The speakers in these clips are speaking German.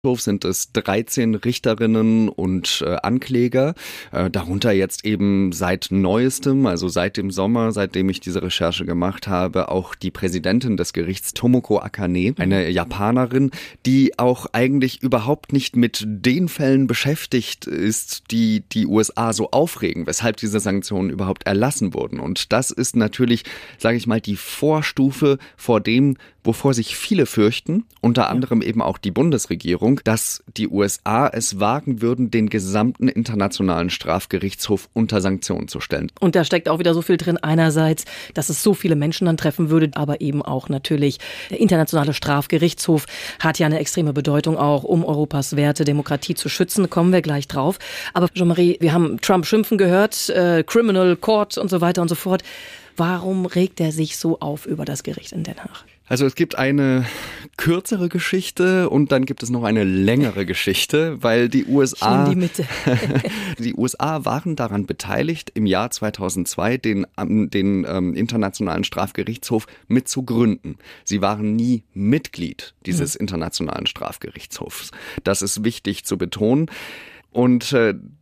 sind es 13 Richterinnen und Ankläger, darunter jetzt eben seit Neuestem, also seit dem Sommer, seitdem ich diese Recherche gemacht habe, auch die Präsidentin des Gerichts, Tomoko Akane, eine Japanerin, die auch eigentlich überhaupt nicht mit den Fällen beschäftigt ist, die die USA so aufregen, weshalb diese Sanktionen überhaupt erlassen wurden. Und das ist natürlich, sage ich mal, die Vorstufe vor dem, wovor sich viele fürchten, unter anderem eben auch die Bundesregierung, dass die USA es wagen würden, den gesamten Internationalen Strafgerichtshof unter Sanktionen zu stellen. Und da steckt auch wieder so viel drin. Einerseits, dass es so viele Menschen dann treffen würde, aber eben auch natürlich der Internationale Strafgerichtshof hat ja eine extreme Bedeutung auch, um Europas Werte, Demokratie zu schützen. Kommen wir gleich drauf. Aber Jean-Marie, wir haben Trump schimpfen gehört, Criminal Court und so weiter und so fort. Warum regt er sich so auf über das Gericht in Den Haag? Also es gibt eine kürzere Geschichte und dann gibt es noch eine längere Geschichte, weil die USA, die USA waren daran beteiligt, im Jahr 2002 den Internationalen Strafgerichtshof mit zu gründen. Sie waren nie Mitglied dieses Internationalen Strafgerichtshofs. Das ist wichtig zu betonen. Und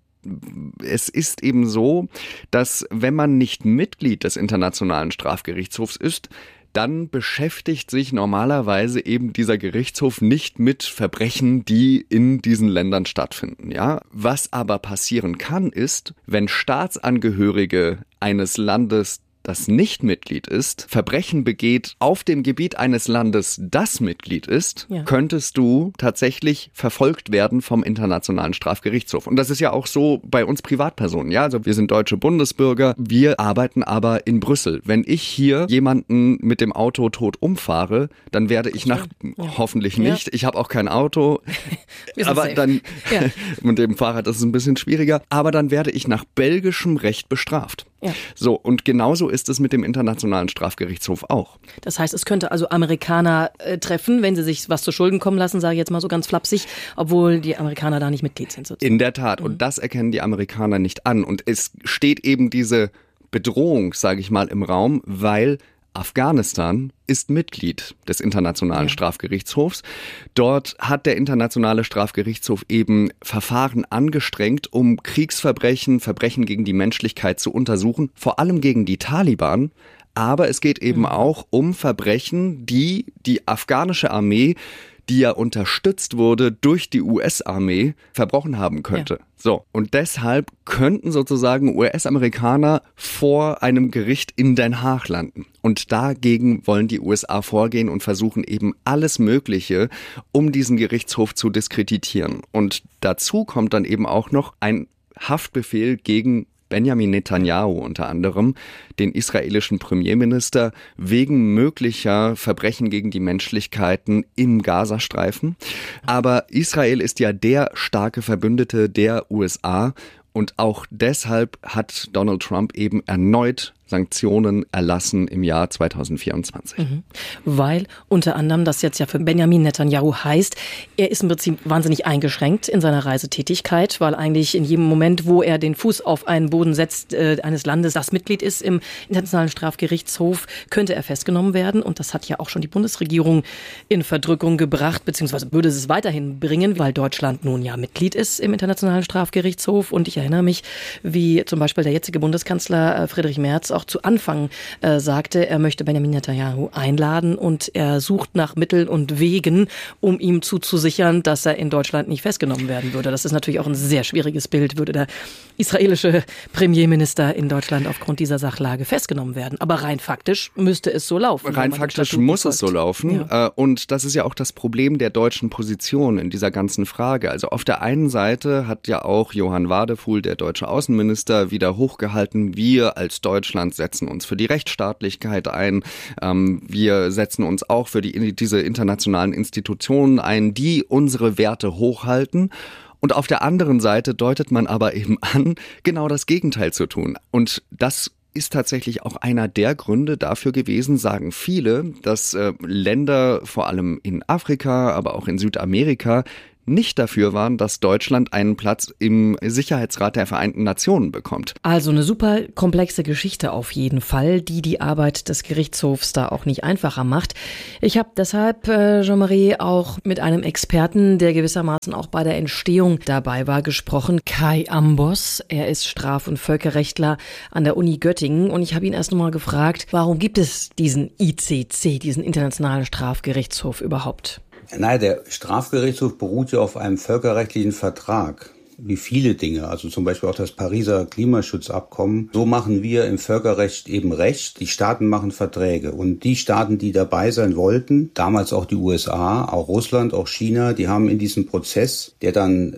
es ist eben so, dass wenn man nicht Mitglied des Internationalen Strafgerichtshofs ist, dann beschäftigt sich normalerweise eben dieser Gerichtshof nicht mit Verbrechen, die in diesen Ländern stattfinden, ja. Was aber passieren kann, ist, wenn Staatsangehörige eines Landes, das nicht Mitglied ist, Verbrechen begeht auf dem Gebiet eines Landes, das Mitglied ist, könntest du tatsächlich verfolgt werden vom Internationalen Strafgerichtshof. Und das ist ja auch so bei uns Privatpersonen, ja. Also wir sind deutsche Bundesbürger, wir arbeiten aber in Brüssel. Wenn ich hier jemanden mit dem Auto tot umfahre, dann werde ich hoffentlich nicht, ich habe auch kein Auto, aber dann, mit dem Fahrrad ist es ein bisschen schwieriger, aber dann werde ich nach belgischem Recht bestraft. Ja. So, und genauso ist es mit dem Internationalen Strafgerichtshof auch. Das heißt, es könnte also Amerikaner treffen, wenn sie sich was zu Schulden kommen lassen, sage ich jetzt mal so ganz flapsig, obwohl die Amerikaner da nicht Mitglied sind sozusagen. In der Tat, und das erkennen die Amerikaner nicht an. Und es steht eben diese Bedrohung, sage ich mal, im Raum, weil Afghanistan ist Mitglied des Internationalen Strafgerichtshofs. Dort hat der Internationale Strafgerichtshof eben Verfahren angestrengt, um Kriegsverbrechen, Verbrechen gegen die Menschlichkeit zu untersuchen, vor allem gegen die Taliban. Aber es geht eben auch um Verbrechen, die die afghanische Armee, die ja unterstützt wurde durch die US-Armee, verbrochen haben könnte. Ja. So, und deshalb könnten sozusagen US-Amerikaner vor einem Gericht in Den Haag landen. Und dagegen wollen die USA vorgehen und versuchen eben alles Mögliche, um diesen Gerichtshof zu diskreditieren. Und dazu kommt dann eben auch noch ein Haftbefehl gegen Benjamin Netanyahu unter anderem, den israelischen Premierminister, wegen möglicher Verbrechen gegen die Menschlichkeiten im Gazastreifen. Aber Israel ist ja der starke Verbündete der USA und auch deshalb hat Donald Trump eben erneut Sanktionen erlassen im Jahr 2024. Weil unter anderem das jetzt ja für Benjamin Netanyahu heißt, er ist im Prinzip wahnsinnig eingeschränkt in seiner Reisetätigkeit, weil eigentlich in jedem Moment, wo er den Fuß auf einen Boden setzt, eines Landes, das Mitglied ist im Internationalen Strafgerichtshof, könnte er festgenommen werden. Und das hat ja auch schon die Bundesregierung in Verdrückung gebracht, beziehungsweise würde es weiterhin bringen, weil Deutschland nun ja Mitglied ist im Internationalen Strafgerichtshof. Und ich erinnere mich, wie zum Beispiel der jetzige Bundeskanzler Friedrich Merz auch zu Anfang sagte, er möchte Benjamin Netanyahu einladen und er sucht nach Mitteln und Wegen, um ihm zuzusichern, dass er in Deutschland nicht festgenommen werden würde. Das ist natürlich auch ein sehr schwieriges Bild, würde der israelische Premierminister in Deutschland aufgrund dieser Sachlage festgenommen werden. Aber rein faktisch müsste es so laufen. Rein faktisch muss es so laufen. Ja. Und das ist ja auch das Problem der deutschen Position in dieser ganzen Frage. Also auf der einen Seite hat ja auch Johann Wadefuhl, der deutsche Außenminister, wieder hochgehalten, wir als Deutschland setzen uns für die Rechtsstaatlichkeit ein. Wir setzen uns auch für diese internationalen Institutionen ein, die unsere Werte hochhalten. Und auf der anderen Seite deutet man aber eben an, genau das Gegenteil zu tun. Und das ist tatsächlich auch einer der Gründe dafür gewesen, sagen viele, dass Länder, vor allem in Afrika, aber auch in Südamerika, nicht dafür waren, dass Deutschland einen Platz im Sicherheitsrat der Vereinten Nationen bekommt. Also eine super komplexe Geschichte auf jeden Fall, die Arbeit des Gerichtshofs da auch nicht einfacher macht. Ich habe deshalb, Jean-Marie, auch mit einem Experten, der gewissermaßen auch bei der Entstehung dabei war, gesprochen, Kai Ambos. Er ist Straf- und Völkerrechtler an der Uni Göttingen und ich habe ihn erst nochmal gefragt, warum gibt es diesen ICC, diesen Internationalen Strafgerichtshof überhaupt? Nein, der Strafgerichtshof beruht ja auf einem völkerrechtlichen Vertrag. Wie viele Dinge, also zum Beispiel auch das Pariser Klimaschutzabkommen. So machen wir im Völkerrecht eben Recht. Die Staaten machen Verträge. Und die Staaten, die dabei sein wollten, damals auch die USA, auch Russland, auch China, die haben in diesem Prozess, der dann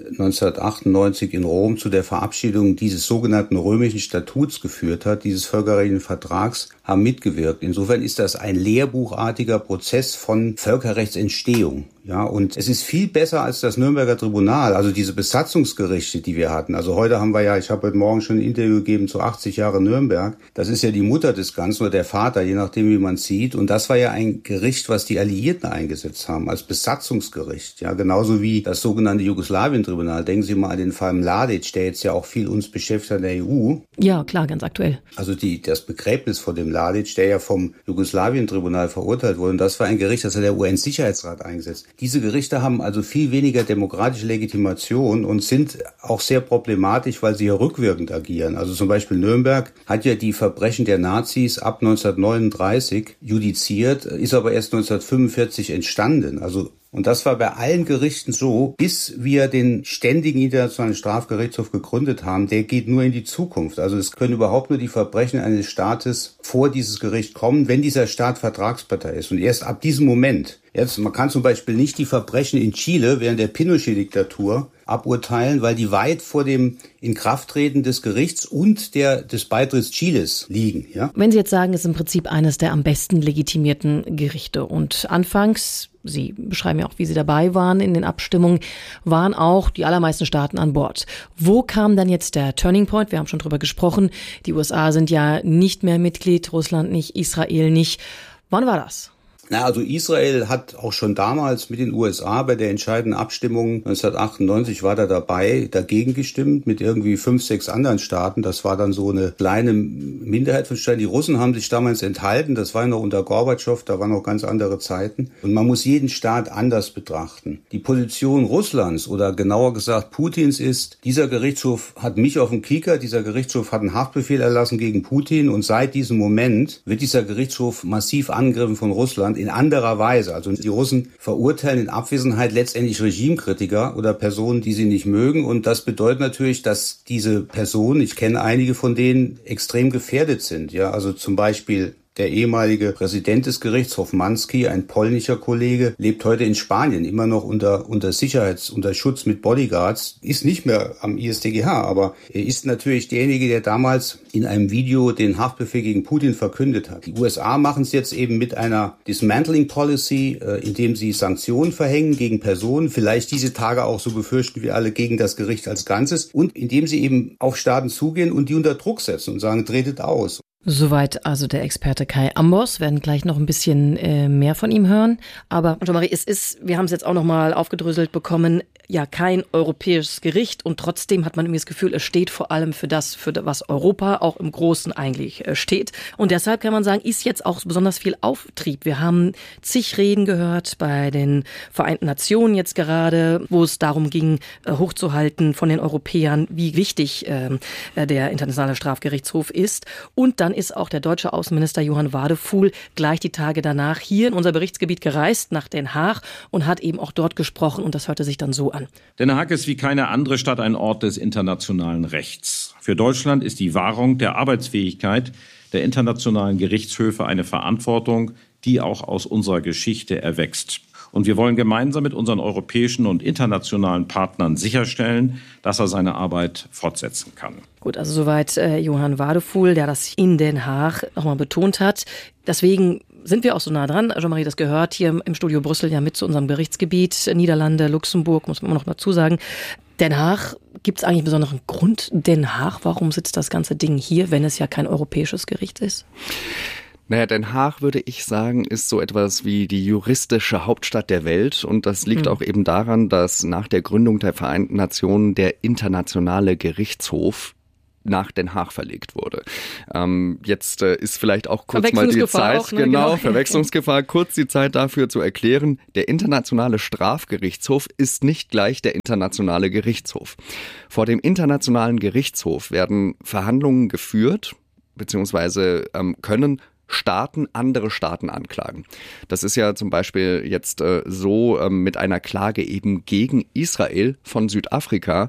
1998 in Rom zu der Verabschiedung dieses sogenannten römischen Statuts geführt hat, dieses völkerrechtlichen Vertrags, haben mitgewirkt. Insofern ist das ein lehrbuchartiger Prozess von Völkerrechtsentstehung. Ja, und es ist viel besser als das Nürnberger Tribunal, also diese Besatzungsgerichte, die wir hatten. Also heute haben wir ja, ich habe heute Morgen schon ein Interview gegeben zu 80 Jahre Nürnberg. Das ist ja die Mutter des Ganzen oder der Vater, je nachdem, wie man sieht. Und das war ja ein Gericht, was die Alliierten eingesetzt haben, als Besatzungsgericht. Ja, genauso wie das sogenannte Jugoslawien-Tribunal. Denken Sie mal an den Fall Mladic, der jetzt ja auch viel uns beschäftigt in der EU. Ja, klar, ganz aktuell. Also das Begräbnis von dem Mladic, der ja vom Jugoslawien-Tribunal verurteilt wurde. Und das war ein Gericht, das hat der UN-Sicherheitsrat eingesetzt. Diese Gerichte haben also viel weniger demokratische Legitimation und sind auch sehr problematisch, weil sie ja rückwirkend agieren. Also zum Beispiel Nürnberg hat ja die Verbrechen der Nazis ab 1939 judiziert, ist aber erst 1945 entstanden. Und das war bei allen Gerichten so, bis wir den ständigen Internationalen Strafgerichtshof gegründet haben, der geht nur in die Zukunft. Also es können überhaupt nur die Verbrechen eines Staates vor dieses Gericht kommen, wenn dieser Staat Vertragspartei ist. Und erst ab diesem Moment. Man kann zum Beispiel nicht die Verbrechen in Chile während der Pinochet-Diktatur aburteilen, weil die weit vor dem Inkrafttreten des Gerichts und des Beitritts Chiles liegen. Ja? Wenn Sie jetzt sagen, es ist im Prinzip eines der am besten legitimierten Gerichte und anfangs, Sie beschreiben ja auch, wie Sie dabei waren in den Abstimmungen, waren auch die allermeisten Staaten an Bord. Wo kam dann jetzt der Turning Point? Wir haben schon drüber gesprochen. Die USA sind ja nicht mehr Mitglied, Russland nicht, Israel nicht. Wann war das? Also Israel hat auch schon damals mit den USA bei der entscheidenden Abstimmung 1998 war da dabei, dagegen gestimmt mit irgendwie 5, 6 anderen Staaten. Das war dann so eine kleine Minderheit von Staaten. Die Russen haben sich damals enthalten. Das war noch unter Gorbatschow, da waren noch ganz andere Zeiten. Und man muss jeden Staat anders betrachten. Die Position Russlands oder genauer gesagt Putins ist, dieser Gerichtshof hat mich auf dem Kieker, dieser Gerichtshof hat einen Haftbefehl erlassen gegen Putin und seit diesem Moment wird dieser Gerichtshof massiv angegriffen von Russland in anderer Weise. Also die Russen verurteilen in Abwesenheit letztendlich Regimekritiker oder Personen, die sie nicht mögen. Und das bedeutet natürlich, dass diese Personen, ich kenne einige von denen, extrem gefährdet sind. Ja, also zum Beispiel der ehemalige Präsident des Gerichts, Hofmanski, ein polnischer Kollege, lebt heute in Spanien, immer noch unter Schutz mit Bodyguards, ist nicht mehr am IStGH, aber er ist natürlich derjenige, der damals in einem Video den Haftbefehl gegen Putin verkündet hat. Die USA machen es jetzt eben mit einer Dismantling Policy, indem sie Sanktionen verhängen gegen Personen, vielleicht diese Tage auch, so befürchten wir alle, gegen das Gericht als Ganzes und indem sie eben auf Staaten zugehen und die unter Druck setzen und sagen, tretet aus. Soweit also der Experte Kai Ambos. Wir werden gleich noch ein bisschen mehr von ihm hören. Aber Jean-Marie, wir haben es jetzt auch noch mal aufgedröselt bekommen, ja kein europäisches Gericht und trotzdem hat man irgendwie das Gefühl, es steht vor allem für das, was Europa auch im Großen eigentlich steht. Und deshalb kann man sagen, ist jetzt auch besonders viel Auftrieb. Wir haben zig Reden gehört bei den Vereinten Nationen jetzt gerade, wo es darum ging, hochzuhalten von den Europäern, wie wichtig der Internationale Strafgerichtshof ist. Und dann ist auch der deutsche Außenminister Johann Wadefuhl gleich die Tage danach hier in unser Berichtsgebiet gereist, nach Den Haag, und hat eben auch dort gesprochen und das hörte sich dann so an. Den Haag ist wie keine andere Stadt ein Ort des internationalen Rechts. Für Deutschland ist die Wahrung der Arbeitsfähigkeit der internationalen Gerichtshöfe eine Verantwortung, die auch aus unserer Geschichte erwächst. Und wir wollen gemeinsam mit unseren europäischen und internationalen Partnern sicherstellen, dass er seine Arbeit fortsetzen kann. Gut, also soweit Johann Wadefuhl, der das in Den Haag nochmal betont hat. Deswegen sind wir auch so nah dran. Jean-Marie, das gehört hier im Studio Brüssel ja mit zu unserem Gerichtsgebiet. Niederlande, Luxemburg, muss man noch dazu sagen. Den Haag, gibt es eigentlich einen besonderen Grund? Den Haag, warum sitzt das ganze Ding hier, wenn es ja kein europäisches Gericht ist? Naja, Den Haag, würde ich sagen, ist so etwas wie die juristische Hauptstadt der Welt. Und das liegt auch eben daran, dass nach der Gründung der Vereinten Nationen der Internationale Gerichtshof nach Den Haag verlegt wurde. Jetzt ist vielleicht auch kurz mal die Zeit, auch, ne? Genau, Verwechslungsgefahr, kurz die Zeit dafür zu erklären. Der Internationale Strafgerichtshof ist nicht gleich der Internationale Gerichtshof. Vor dem Internationalen Gerichtshof werden Verhandlungen geführt, beziehungsweise können Staaten andere Staaten anklagen. Das ist ja zum Beispiel jetzt so mit einer Klage eben gegen Israel von Südafrika.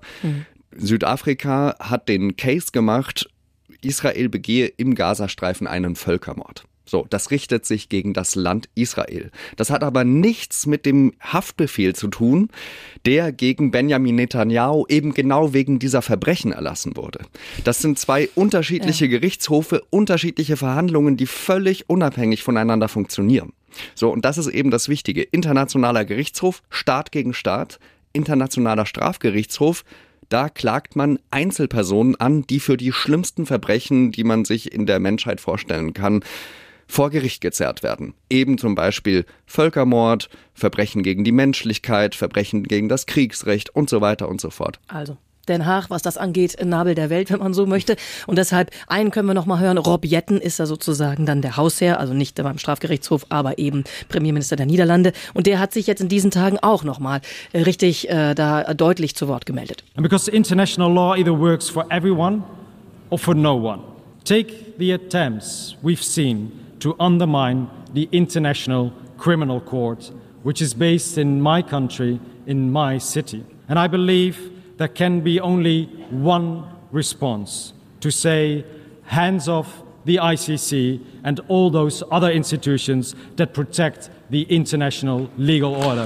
Südafrika hat den Case gemacht, Israel begehe im Gazastreifen einen Völkermord. So, das richtet sich gegen das Land Israel. Das hat aber nichts mit dem Haftbefehl zu tun, der gegen Benjamin Netanyahu eben genau wegen dieser Verbrechen erlassen wurde. Das sind zwei unterschiedliche Gerichtshofe, unterschiedliche Verhandlungen, die völlig unabhängig voneinander funktionieren. So, und das ist eben das Wichtige. Internationaler Gerichtshof, Staat gegen Staat, Internationaler Strafgerichtshof. Da klagt man Einzelpersonen an, die für die schlimmsten Verbrechen, die man sich in der Menschheit vorstellen kann, vor Gericht gezerrt werden. Eben zum Beispiel Völkermord, Verbrechen gegen die Menschlichkeit, Verbrechen gegen das Kriegsrecht und so weiter und so fort. Also Den Haag, was das angeht, Nabel der Welt, wenn man so möchte. Und deshalb, einen können wir noch mal hören, Rob Jetten ist da sozusagen dann der Hausherr, also nicht beim Strafgerichtshof, aber eben Premierminister der Niederlande. Und der hat sich jetzt in diesen Tagen auch noch mal richtig da deutlich zu Wort gemeldet. And because international law either works for everyone or for no one. Take the attempts we've seen to undermine the International Criminal Court, which is based in my country, in my city. And I believe there can be only one response, to say hands off the ICC and all those other institutions that protect the international legal order.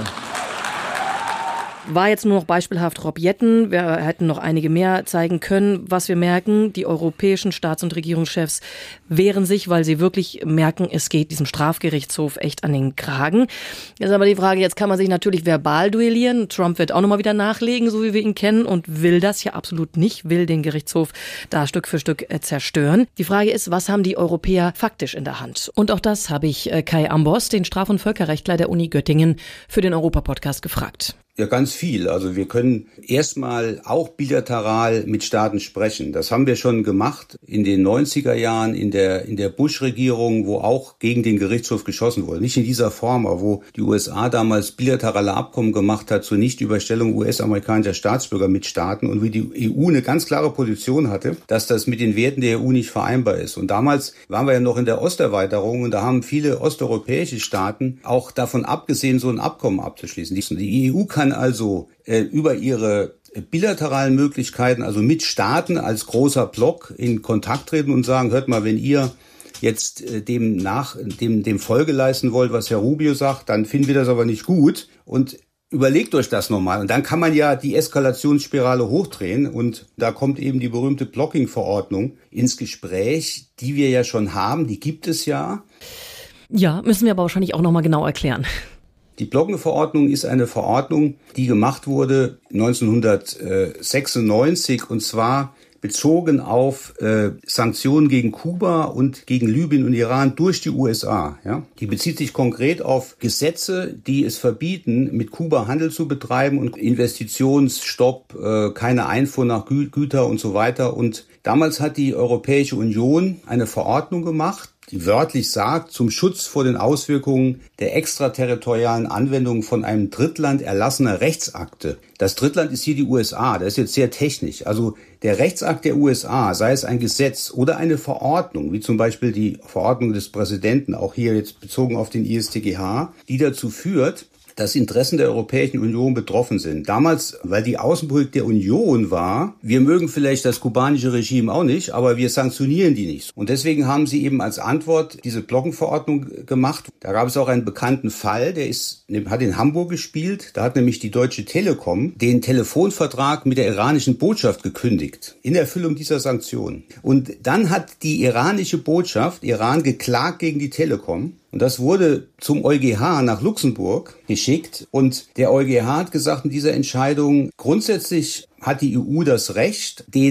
War jetzt nur noch beispielhaft Rob Jetten. Wir hätten noch einige mehr zeigen können. Was wir merken, die europäischen Staats- und Regierungschefs wehren sich, weil sie wirklich merken, es geht diesem Strafgerichtshof echt an den Kragen. Jetzt ist aber die Frage, jetzt kann man sich natürlich verbal duellieren. Trump wird auch nochmal wieder nachlegen, so wie wir ihn kennen, und will das ja absolut nicht, will den Gerichtshof da Stück für Stück zerstören. Die Frage ist, was haben die Europäer faktisch in der Hand? Und auch das habe ich Kai Ambos, den Straf- und Völkerrechtler der Uni Göttingen, für den Europa-Podcast gefragt. Ja, ganz viel. Also wir können erstmal auch bilateral mit Staaten sprechen. Das haben wir schon gemacht in den 90er Jahren in der Bush-Regierung, wo auch gegen den Gerichtshof geschossen wurde. Nicht in dieser Form, aber wo die USA damals bilaterale Abkommen gemacht hat zur Nichtüberstellung US-amerikanischer Staatsbürger mit Staaten und wie die EU eine ganz klare Position hatte, dass das mit den Werten der EU nicht vereinbar ist. Und damals waren wir ja noch in der Osterweiterung und da haben viele osteuropäische Staaten auch davon abgesehen, so ein Abkommen abzuschließen. Die EU kann also über ihre bilateralen Möglichkeiten, also mit Staaten als großer Block in Kontakt treten und sagen, hört mal, wenn ihr jetzt dem Folge leisten wollt, was Herr Rubio sagt, dann finden wir das aber nicht gut und überlegt euch das nochmal. Und dann kann man ja die Eskalationsspirale hochdrehen und da kommt eben die berühmte Blocking-Verordnung ins Gespräch, die wir ja schon haben, die gibt es ja. Ja, müssen wir aber wahrscheinlich auch nochmal genau erklären. Die Blocking-Verordnung ist eine Verordnung, die gemacht wurde 1996 und zwar bezogen auf Sanktionen gegen Kuba und gegen Libyen und Iran durch die USA. Ja? Die bezieht sich konkret auf Gesetze, die es verbieten, mit Kuba Handel zu betreiben und Investitionsstopp, keine Einfuhr nach Güter und so weiter. Und damals hat die Europäische Union eine Verordnung gemacht, die wörtlich sagt, zum Schutz vor den Auswirkungen der extraterritorialen Anwendung von einem Drittland erlassener Rechtsakte. Das Drittland ist hier die USA, das ist jetzt sehr technisch. Also der Rechtsakt der USA, sei es ein Gesetz oder eine Verordnung, wie zum Beispiel die Verordnung des Präsidenten, auch hier jetzt bezogen auf den IStGH, die dazu führt, dass Interessen der Europäischen Union betroffen sind. Damals, weil die Außenpolitik der Union war, wir mögen vielleicht das kubanische Regime auch nicht, aber wir sanktionieren die nicht. Und deswegen haben sie eben als Antwort diese Blocking-Verordnung gemacht. Da gab es auch einen bekannten Fall, hat in Hamburg gespielt. Da hat nämlich die Deutsche Telekom den Telefonvertrag mit der iranischen Botschaft gekündigt, in Erfüllung dieser Sanktionen. Und dann hat die iranische Botschaft, Iran, geklagt gegen die Telekom. Und das wurde zum EuGH nach Luxemburg geschickt. Und der EuGH hat gesagt in dieser Entscheidung, grundsätzlich hat die EU das Recht, den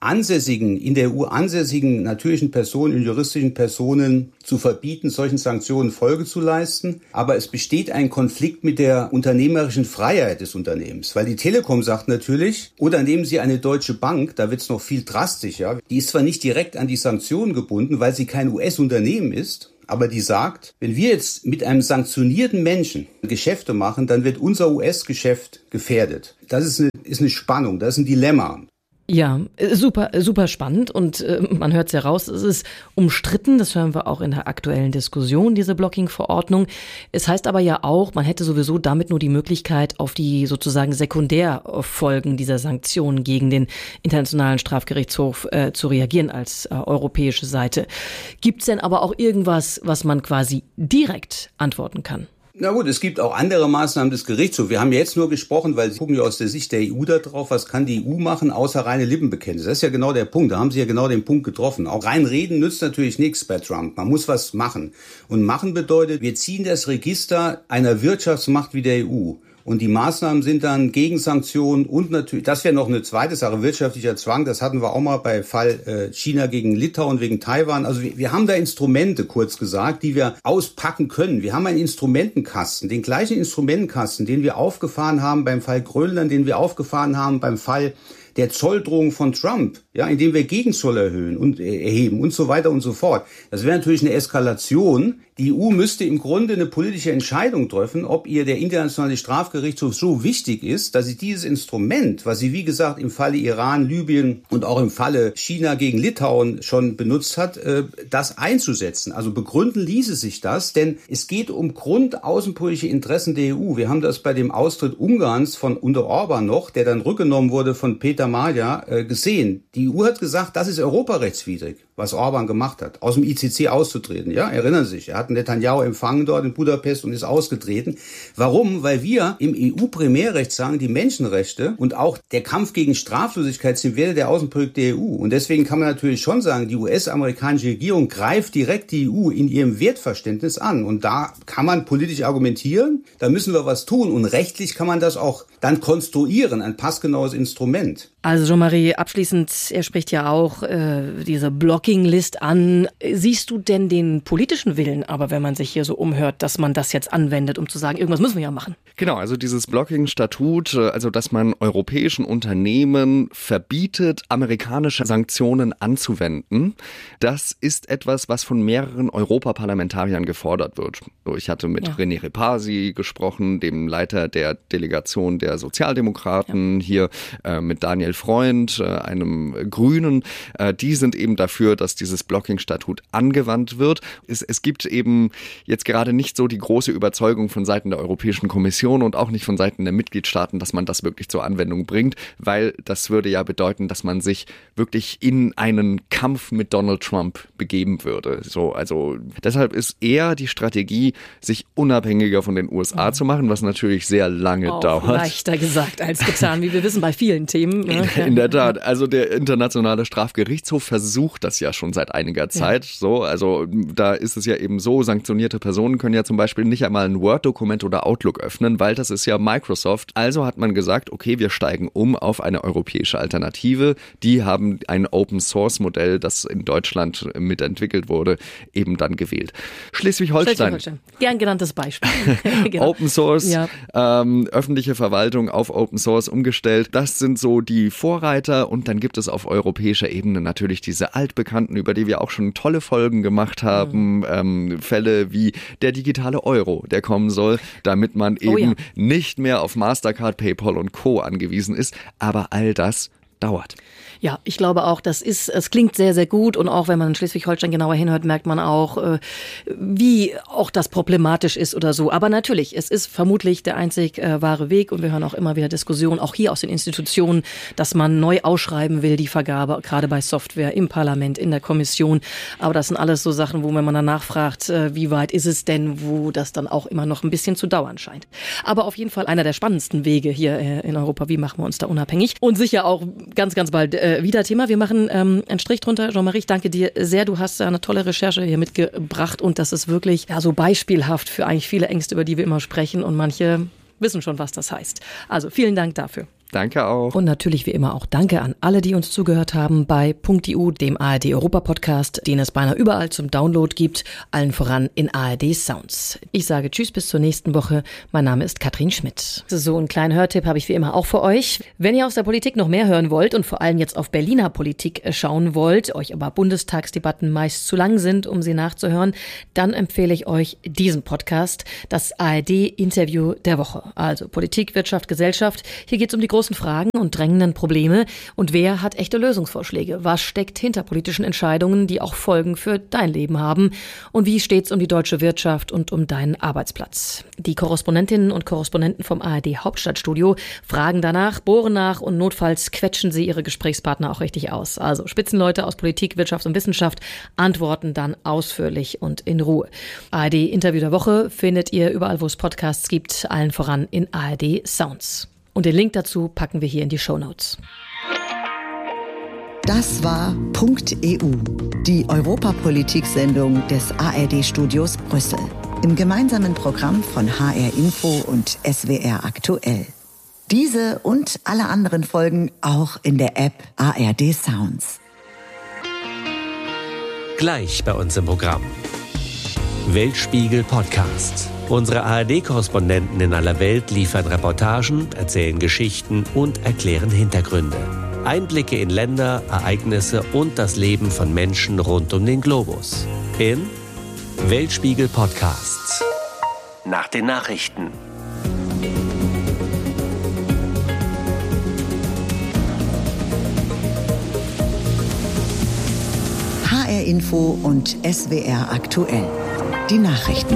in der EU ansässigen natürlichen Personen und juristischen Personen zu verbieten, solchen Sanktionen Folge zu leisten. Aber es besteht ein Konflikt mit der unternehmerischen Freiheit des Unternehmens. Weil die Telekom sagt natürlich, oder nehmen Sie eine Deutsche Bank, da wird es noch viel drastischer, die ist zwar nicht direkt an die Sanktionen gebunden, weil sie kein US-Unternehmen ist, aber die sagt, wenn wir jetzt mit einem sanktionierten Menschen Geschäfte machen, dann wird unser US-Geschäft gefährdet. Das ist eine Spannung, das ist ein Dilemma. Ja, super spannend und man hört es ja raus, es ist umstritten, das hören wir auch in der aktuellen Diskussion, diese Blocking-Verordnung. Es heißt aber ja auch, man hätte sowieso damit nur die Möglichkeit, auf die sozusagen Sekundärfolgen dieser Sanktionen gegen den Internationalen Strafgerichtshof zu reagieren als europäische Seite. Gibt es denn aber auch irgendwas, was man quasi direkt antworten kann? Na gut, es gibt auch andere Maßnahmen des Gerichtshofs. Wir haben jetzt nur gesprochen, weil Sie gucken ja aus der Sicht der EU da drauf, was kann die EU machen, außer reine Lippenbekenntnisse. Das ist ja genau der Punkt, da haben Sie ja genau den Punkt getroffen. Auch rein reden nützt natürlich nichts bei Trump. Man muss was machen. Und machen bedeutet, wir ziehen das Register einer Wirtschaftsmacht wie der EU. Und die Maßnahmen sind dann Gegensanktionen und natürlich, das wäre noch eine zweite Sache, wirtschaftlicher Zwang, das hatten wir auch mal bei Fall China gegen Litauen wegen Taiwan. Also wir haben da Instrumente, kurz gesagt, die wir auspacken können. Wir haben einen Instrumentenkasten, den gleichen Instrumentenkasten, den wir aufgefahren haben beim Fall Grönland, den wir aufgefahren haben beim Fall der Zolldrohung von Trump, ja, indem wir Gegenzoll erhöhen und erheben und so weiter und so fort. Das wäre natürlich eine Eskalation. Die EU müsste im Grunde eine politische Entscheidung treffen, ob ihr der internationale Strafgerichtshof so wichtig ist, dass sie dieses Instrument, was sie wie gesagt im Falle Iran, Libyen und auch im Falle China gegen Litauen schon benutzt hat, das einzusetzen. Also begründen ließe sich das, denn es geht um grundaußenpolitische Interessen der EU. Wir haben das bei dem Austritt Ungarns von unter Orban noch, der dann rückgenommen wurde von Peter Maja, gesehen. Die EU hat gesagt, das ist europarechtswidrig, was Orban gemacht hat, aus dem ICC auszutreten. Ja, erinnern Sie sich, er hat Netanyahu empfangen dort in Budapest und ist ausgetreten. Warum? Weil wir im EU-Primärrecht sagen, die Menschenrechte und auch der Kampf gegen Straflosigkeit sind Werte der Außenpolitik der EU. Und deswegen kann man natürlich schon sagen, die US-amerikanische Regierung greift direkt die EU in ihrem Wertverständnis an. Und da kann man politisch argumentieren, da müssen wir was tun. Und rechtlich kann man das auch dann konstruieren, ein passgenaues Instrument. Also Jean-Marie, abschließend, er spricht ja auch diese Blocking-List an. Siehst du denn den politischen Willen, aber wenn man sich hier so umhört, dass man das jetzt anwendet, um zu sagen, irgendwas müssen wir ja machen? Genau, also dieses Blocking-Statut, also dass man europäischen Unternehmen verbietet, amerikanische Sanktionen anzuwenden, das ist etwas, was von mehreren Europaparlamentariern gefordert wird. Ich hatte mit René Repasi gesprochen, dem Leiter der Delegation der Sozialdemokraten, hier mit Daniel Freund, einem Grünen. Die sind eben dafür, dass dieses Blocking-Statut angewandt wird. Es gibt eben jetzt gerade nicht so die große Überzeugung von Seiten der Europäischen Kommission und auch nicht von Seiten der Mitgliedstaaten, dass man das wirklich zur Anwendung bringt, weil das würde ja bedeuten, dass man sich wirklich in einen Kampf mit Donald Trump begeben würde. So, also deshalb ist eher die Strategie, sich unabhängiger von den USA zu machen, was natürlich sehr lange dauert. Leichter gesagt als getan, wie wir wissen bei vielen Themen. In der Tat. Also der Internationale Strafgerichtshof versucht das ja schon seit einiger Zeit. So, also da ist es ja eben so, sanktionierte Personen können ja zum Beispiel nicht einmal ein Word-Dokument oder Outlook öffnen, weil das ist ja Microsoft. Also hat man gesagt, okay, wir steigen um auf eine europäische Alternative. Die haben ein Open-Source-Modell, das in Deutschland mitentwickelt wurde, eben dann gewählt. Schleswig-Holstein. Gern genanntes Beispiel. Genau. Open Source, öffentliche Verwaltung auf Open Source umgestellt. Das sind so die Vorreiter und dann gibt es auf europäischer Ebene natürlich diese altbekannten, über die wir auch schon tolle Folgen gemacht haben, Fälle wie der digitale Euro, der kommen soll, damit man eben nicht mehr auf Mastercard, PayPal und Co. angewiesen ist. Aber all das dauert. Ja, ich glaube auch, es klingt sehr, sehr gut und auch wenn man in Schleswig-Holstein genauer hinhört, merkt man auch, wie auch das problematisch ist oder so. Aber natürlich, es ist vermutlich der einzig wahre Weg und wir hören auch immer wieder Diskussionen, auch hier aus den Institutionen, dass man neu ausschreiben will, die Vergabe, gerade bei Software im Parlament, in der Kommission. Aber das sind alles so Sachen, wo wenn man danach fragt, wie weit ist es denn, wo das dann auch immer noch ein bisschen zu dauern scheint. Aber auf jeden Fall einer der spannendsten Wege hier in Europa, wie machen wir uns da unabhängig und sicher auch ganz, ganz bald wieder Thema. Wir machen einen Strich drunter. Jean-Marie, ich danke dir sehr. Du hast eine tolle Recherche hier mitgebracht und das ist wirklich so beispielhaft für eigentlich viele Ängste, über die wir immer sprechen und manche wissen schon, was das heißt. Also vielen Dank dafür. Danke auch. Und natürlich wie immer auch danke an alle, die uns zugehört haben bei .eu, dem ARD-Europa-Podcast, den es beinahe überall zum Download gibt, allen voran in ARD Sounds. Ich sage Tschüss, bis zur nächsten Woche. Mein Name ist Katrin Schmidt. So einen kleinen Hörtipp habe ich wie immer auch für euch. Wenn ihr aus der Politik noch mehr hören wollt und vor allem jetzt auf Berliner Politik schauen wollt, euch aber Bundestagsdebatten meist zu lang sind, um sie nachzuhören, dann empfehle ich euch diesen Podcast, das ARD-Interview der Woche. Also Politik, Wirtschaft, Gesellschaft. Hier geht es um die großen Fragen und drängenden Probleme. Und wer hat echte Lösungsvorschläge? Was steckt hinter politischen Entscheidungen, die auch Folgen für dein Leben haben? Und wie steht's um die deutsche Wirtschaft und um deinen Arbeitsplatz? Die Korrespondentinnen und Korrespondenten vom ARD-Hauptstadtstudio fragen danach, bohren nach und notfalls quetschen sie ihre Gesprächspartner auch richtig aus. Also Spitzenleute aus Politik, Wirtschaft und Wissenschaft antworten dann ausführlich und in Ruhe. ARD-Interview der Woche findet ihr überall, wo es Podcasts gibt, allen voran in ARD Sounds. Und den Link dazu packen wir hier in die Shownotes. Das war .eu, die Europapolitik-Sendung des ARD-Studios Brüssel. Im gemeinsamen Programm von HR Info und SWR Aktuell. Diese und alle anderen Folgen auch in der App ARD Sounds. Gleich bei uns im Programm. Weltspiegel Podcast. Unsere ARD-Korrespondenten in aller Welt liefern Reportagen, erzählen Geschichten und erklären Hintergründe. Einblicke in Länder, Ereignisse und das Leben von Menschen rund um den Globus. In Weltspiegel Podcast. Nach den Nachrichten. HR Info und SWR Aktuell. Die Nachrichten.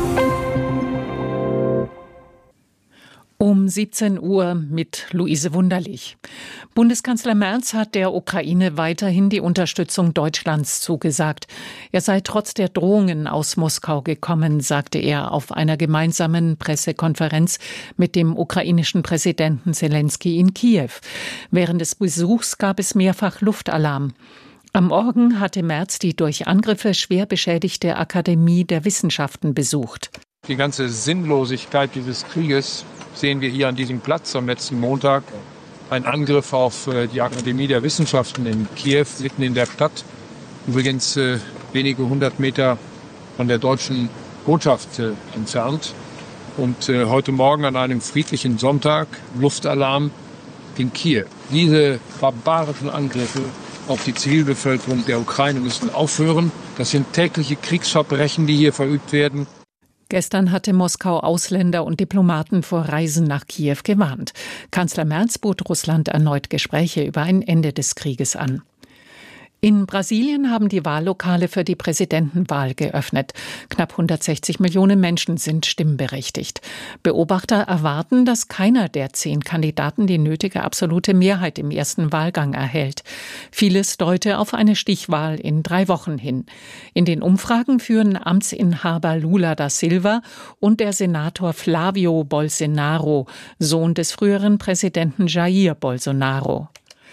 Um 17 Uhr mit Luise Wunderlich. Bundeskanzler Merz hat der Ukraine weiterhin die Unterstützung Deutschlands zugesagt. Er sei trotz der Drohungen aus Moskau gekommen, sagte er auf einer gemeinsamen Pressekonferenz mit dem ukrainischen Präsidenten Selenskyj in Kiew. Während des Besuchs gab es mehrfach Luftalarm. Am Morgen hatte Merz die durch Angriffe schwer beschädigte Akademie der Wissenschaften besucht. Die ganze Sinnlosigkeit dieses Krieges sehen wir hier an diesem Platz am letzten Montag. Ein Angriff auf die Akademie der Wissenschaften in Kiew, mitten in der Stadt. Übrigens wenige 100 Meter von der deutschen Botschaft entfernt. Und heute Morgen an einem friedlichen Sonntag Luftalarm in Kiew. Diese barbarischen Angriffe auf die Zivilbevölkerung der Ukraine müssen aufhören. Das sind tägliche Kriegsverbrechen, die hier verübt werden. Gestern hatte Moskau Ausländer und Diplomaten vor Reisen nach Kiew gewarnt. Kanzler Merz bot Russland erneut Gespräche über ein Ende des Krieges an. In Brasilien haben die Wahllokale für die Präsidentenwahl geöffnet. Knapp 160 Millionen Menschen sind stimmberechtigt. Beobachter erwarten, dass keiner der 10 Kandidaten die nötige absolute Mehrheit im ersten Wahlgang erhält. Vieles deute auf eine Stichwahl in 3 Wochen hin. In den Umfragen führen Amtsinhaber Lula da Silva und der Senator Flávio Bolsonaro, Sohn des früheren Präsidenten Jair Bolsonaro.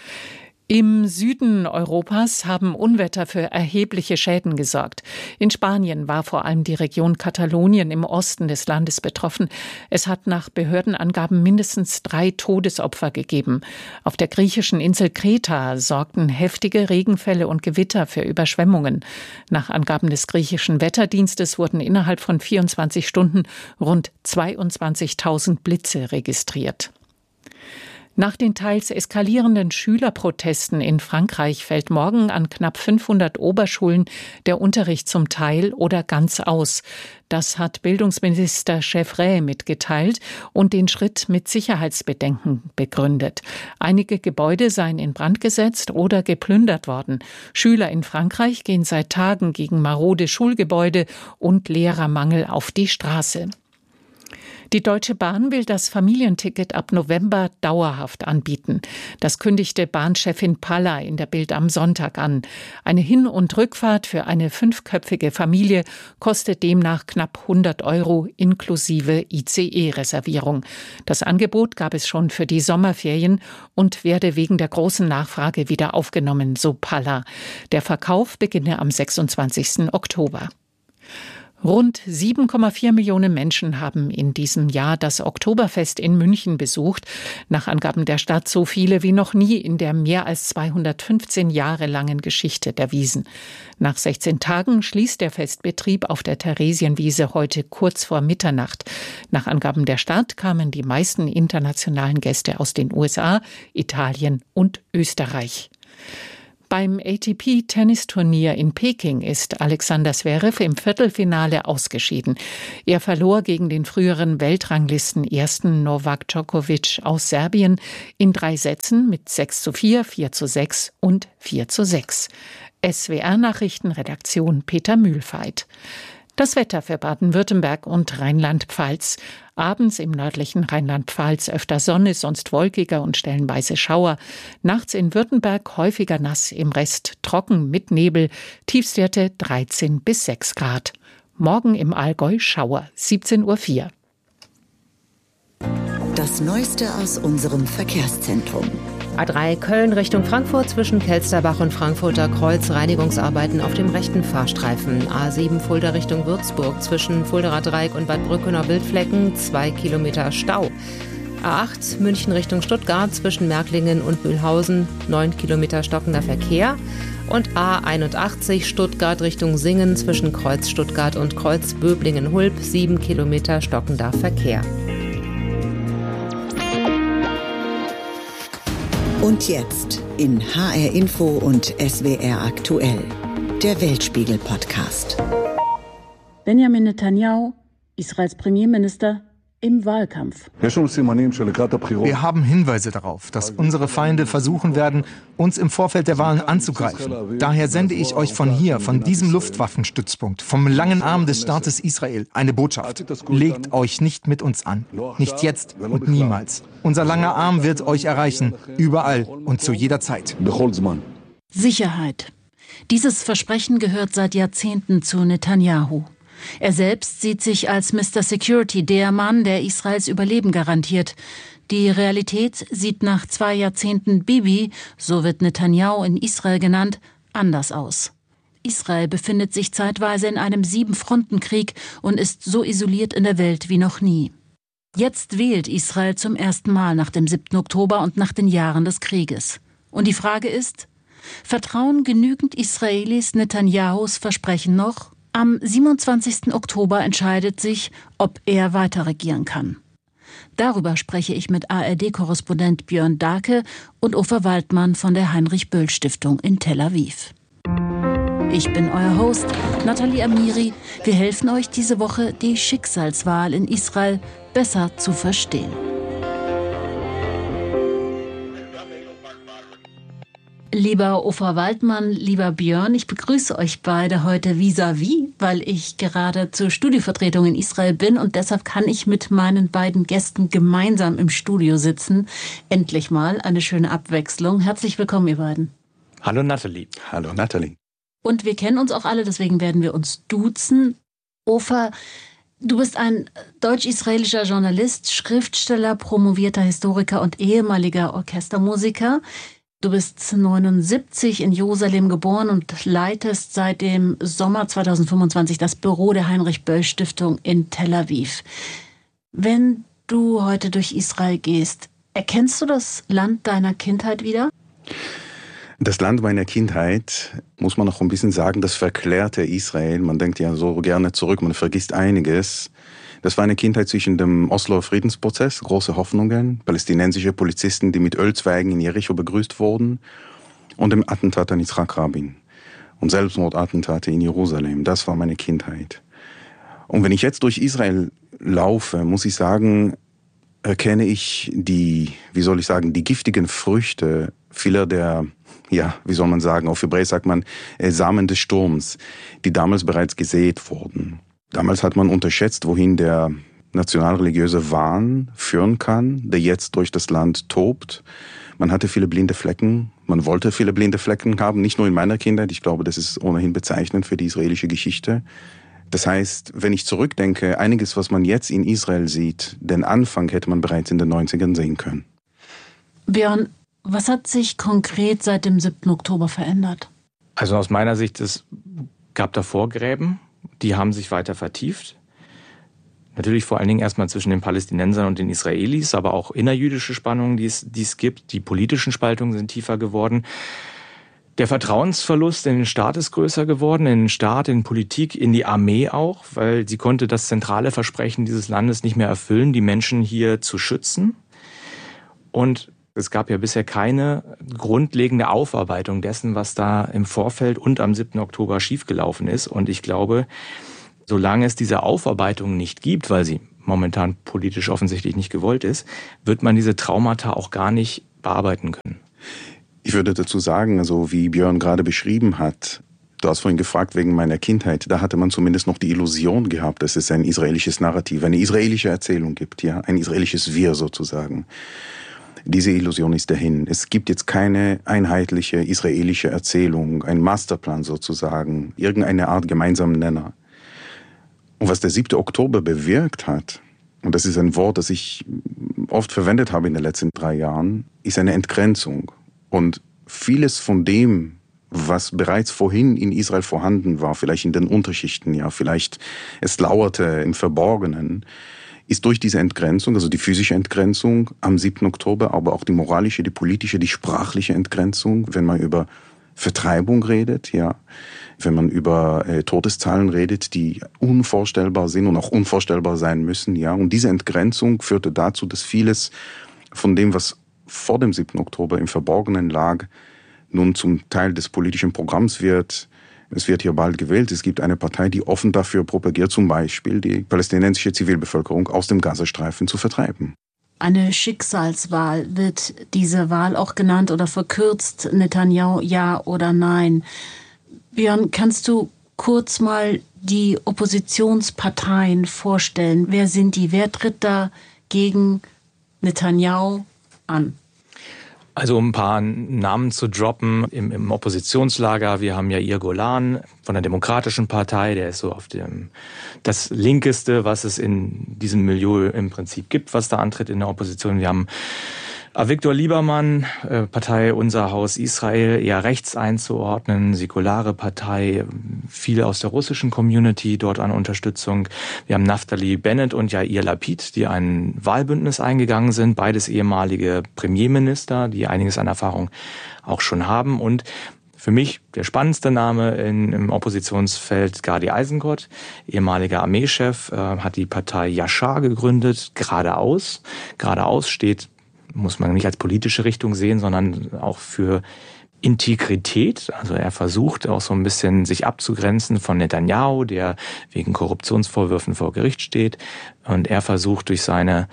Im Süden Europas haben Unwetter für erhebliche Schäden gesorgt. In Spanien war vor allem die Region Katalonien im Osten des Landes betroffen. Es hat nach Behördenangaben mindestens 3 Todesopfer gegeben. Auf der griechischen Insel Kreta sorgten heftige Regenfälle und Gewitter für Überschwemmungen. Nach Angaben des griechischen Wetterdienstes wurden innerhalb von 24 Stunden rund 22.000 Blitze registriert. Nach den teils eskalierenden Schülerprotesten in Frankreich fällt morgen an knapp 500 Oberschulen der Unterricht zum Teil oder ganz aus. Das hat Bildungsminister Chevret mitgeteilt und den Schritt mit Sicherheitsbedenken begründet. Einige Gebäude seien in Brand gesetzt oder geplündert worden. Schüler in Frankreich gehen seit Tagen gegen marode Schulgebäude und Lehrermangel auf die Straße. Die Deutsche Bahn will das Familienticket ab November dauerhaft anbieten. Das kündigte Bahnchefin Palla in der Bild am Sonntag an. Eine Hin- und Rückfahrt für eine 5-köpfige Familie kostet demnach knapp 100 € inklusive ICE-Reservierung. Das Angebot gab es schon für die Sommerferien und werde wegen der großen Nachfrage wieder aufgenommen, so Palla. Der Verkauf beginne am 26. Oktober. Rund 7,4 Millionen Menschen haben in diesem Jahr das Oktoberfest in München besucht. Nach Angaben der Stadt so viele wie noch nie in der mehr als 215 Jahre langen Geschichte der Wiesn. Nach 16 Tagen schließt der Festbetrieb auf der Theresienwiese heute kurz vor Mitternacht. Nach Angaben der Stadt kamen die meisten internationalen Gäste aus den USA, Italien und Österreich. Beim ATP-Tennisturnier in Peking ist Alexander Zverev im Viertelfinale ausgeschieden. Er verlor gegen den früheren Weltranglisten-Ersten Novak Djokovic aus Serbien in 3 Sätzen mit 6:4, 4:6 und 4:6. SWR-Nachrichtenredaktion Peter Mühlfeit. Das Wetter für Baden-Württemberg und Rheinland-Pfalz. Abends im nördlichen Rheinland-Pfalz öfter Sonne, sonst wolkiger und stellenweise Schauer. Nachts in Württemberg häufiger nass, im Rest trocken mit Nebel. Tiefstwerte 13 bis 6 Grad. Morgen im Allgäu Schauer, 17:04 Uhr. Das Neueste aus unserem Verkehrszentrum. A3 Köln Richtung Frankfurt zwischen Kelsterbach und Frankfurter Kreuz Reinigungsarbeiten auf dem rechten Fahrstreifen. A7 Fulda Richtung Würzburg zwischen Fuldaer Dreieck und Bad Brückener Wildflecken 2 Kilometer Stau. A8 München Richtung Stuttgart zwischen Märklingen und Mühlhausen 9 Kilometer stockender Verkehr. Und A81 Stuttgart Richtung Singen zwischen Kreuz Stuttgart und Kreuz Böblingen-Hulb 7 Kilometer stockender Verkehr. Und jetzt in HR Info und SWR aktuell, der Weltspiegel-Podcast. Benjamin Netanyahu, Israels Premierminister, im Wahlkampf. Wir haben Hinweise darauf, dass unsere Feinde versuchen werden, uns im Vorfeld der Wahlen anzugreifen. Daher sende ich euch von hier, von diesem Luftwaffenstützpunkt, vom langen Arm des Staates Israel, eine Botschaft. Legt euch nicht mit uns an. Nicht jetzt und niemals. Unser langer Arm wird euch erreichen, überall und zu jeder Zeit. Sicherheit. Dieses Versprechen gehört seit Jahrzehnten zu Netanyahu. Er selbst sieht sich als Mr. Security, der Mann, der Israels Überleben garantiert. Die Realität sieht nach 2 Jahrzehnten Bibi, so wird Netanyahu in Israel genannt, anders aus. Israel befindet sich zeitweise in einem 7-Fronten-Krieg und ist so isoliert in der Welt wie noch nie. Jetzt wählt Israel zum ersten Mal nach dem 7. Oktober und nach den Jahren des Krieges. Und die Frage ist, vertrauen genügend Israelis Netanyahus Versprechen noch? Am 27. Oktober entscheidet sich, ob er weiter regieren kann. Darüber spreche ich mit ARD-Korrespondent Björn Dahlke und Ofer Waldmann von der Heinrich-Böll-Stiftung in Tel Aviv. Ich bin euer Host, Nathalie Amiri. Wir helfen euch diese Woche, die Schicksalswahl in Israel besser zu verstehen. Lieber Ofer Waldmann, lieber Björn, ich begrüße euch beide heute vis-à-vis, weil ich gerade zur Studiovertretung in Israel bin und deshalb kann ich mit meinen beiden Gästen gemeinsam im Studio sitzen. Endlich mal eine schöne Abwechslung. Herzlich willkommen, ihr beiden. Hallo Nathalie. Hallo Nathalie. Und wir kennen uns auch alle, deswegen werden wir uns duzen. Ofer, du bist ein deutsch-israelischer Journalist, Schriftsteller, promovierter Historiker und ehemaliger Orchestermusiker. Du bist 79 in Jerusalem geboren und leitest seit dem Sommer 2025 das Büro der Heinrich-Böll-Stiftung in Tel Aviv. Wenn du heute durch Israel gehst, erkennst du das Land deiner Kindheit wieder? Das Land meiner Kindheit, muss man noch ein bisschen sagen, das verklärte Israel. Man denkt ja so gerne zurück, man vergisst einiges. Das war eine Kindheit zwischen dem Osloer Friedensprozess, große Hoffnungen, palästinensische Polizisten, die mit Ölzweigen in Jericho begrüßt wurden, und dem Attentat an Yitzhak Rabin und Selbstmordattentate in Jerusalem. Das war meine Kindheit. Und wenn ich jetzt durch Israel laufe, muss ich sagen, erkenne ich die giftigen Früchte vieler der, auf Hebräisch sagt man, Samen des Sturms, die damals bereits gesät wurden. Damals hat man unterschätzt, wohin der nationalreligiöse Wahn führen kann, der jetzt durch das Land tobt. Man hatte viele blinde Flecken, man wollte viele blinde Flecken haben, nicht nur in meiner Kindheit, ich glaube, das ist ohnehin bezeichnend für die israelische Geschichte. Das heißt, wenn ich zurückdenke, einiges, was man jetzt in Israel sieht, den Anfang hätte man bereits in den 90ern sehen können. Björn, was hat sich konkret seit dem 7. Oktober verändert? Also aus meiner Sicht, es gab davor Gräben, die haben sich weiter vertieft. Natürlich vor allen Dingen erstmal zwischen den Palästinensern und den Israelis, aber auch innerjüdische Spannungen, die es gibt. Die politischen Spaltungen sind tiefer geworden. Der Vertrauensverlust in den Staat ist größer geworden, in den Staat, in Politik, in die Armee auch, weil sie konnte das zentrale Versprechen dieses Landes nicht mehr erfüllen, die Menschen hier zu schützen. Und es gab ja bisher keine grundlegende Aufarbeitung dessen, was da im Vorfeld und am 7. Oktober schiefgelaufen ist. Und ich glaube, solange es diese Aufarbeitung nicht gibt, weil sie momentan politisch offensichtlich nicht gewollt ist, wird man diese Traumata auch gar nicht bearbeiten können. Ich würde dazu sagen, also wie Björn gerade beschrieben hat, du hast vorhin gefragt wegen meiner Kindheit, da hatte man zumindest noch die Illusion gehabt, dass es ein israelisches Narrativ, eine israelische Erzählung gibt, ja, ein israelisches Wir sozusagen. Diese Illusion ist dahin. Es gibt jetzt keine einheitliche israelische Erzählung, ein Masterplan sozusagen, irgendeine Art gemeinsamen Nenner. Und was der 7. Oktober bewirkt hat, und das ist ein Wort, das ich oft verwendet habe in den letzten 3 Jahren, ist eine Entgrenzung. Und vieles von dem, was bereits vorhin in Israel vorhanden war, vielleicht in den Unterschichten, ja, vielleicht es lauerte im Verborgenen, ist durch diese Entgrenzung, also die physische Entgrenzung am 7. Oktober, aber auch die moralische, die politische, die sprachliche Entgrenzung, wenn man über Vertreibung redet, ja, wenn man über Todeszahlen redet, die unvorstellbar sind und auch unvorstellbar sein müssen, ja, und diese Entgrenzung führte dazu, dass vieles von dem, was vor dem 7. Oktober im Verborgenen lag, nun zum Teil des politischen Programms wird. Es wird hier bald gewählt. Es gibt eine Partei, die offen dafür propagiert, zum Beispiel die palästinensische Zivilbevölkerung aus dem Gazastreifen zu vertreiben. Eine Schicksalswahl wird diese Wahl auch genannt oder verkürzt, Netanyahu ja oder nein. Björn, kannst du kurz mal die Oppositionsparteien vorstellen? Wer sind die? Wer tritt da gegen Netanyahu an? Also um ein paar Namen zu droppen, im Oppositionslager, wir haben Yair Golan von der Demokratischen Partei, der ist so auf dem das Linkeste, was es in diesem Milieu im Prinzip gibt, was da antritt in der Opposition. Wir haben Avigdor Liebermann, Partei Unser Haus Israel, eher rechts einzuordnen, säkulare Partei, viele aus der russischen Community dort an Unterstützung. Wir haben Naftali Bennett und Yair Lapid, die ein Wahlbündnis eingegangen sind, beides ehemalige Premierminister, die einiges an Erfahrung auch schon haben. Und für mich der spannendste Name im Oppositionsfeld, Gadi Eisenkot, ehemaliger Armeechef, hat die Partei Yashar gegründet, Geradeaus. Geradeaus steht, muss man nicht als politische Richtung sehen, sondern auch für Integrität. Also er versucht auch so ein bisschen sich abzugrenzen von Netanyahu, der wegen Korruptionsvorwürfen vor Gericht steht. Und er versucht durch seine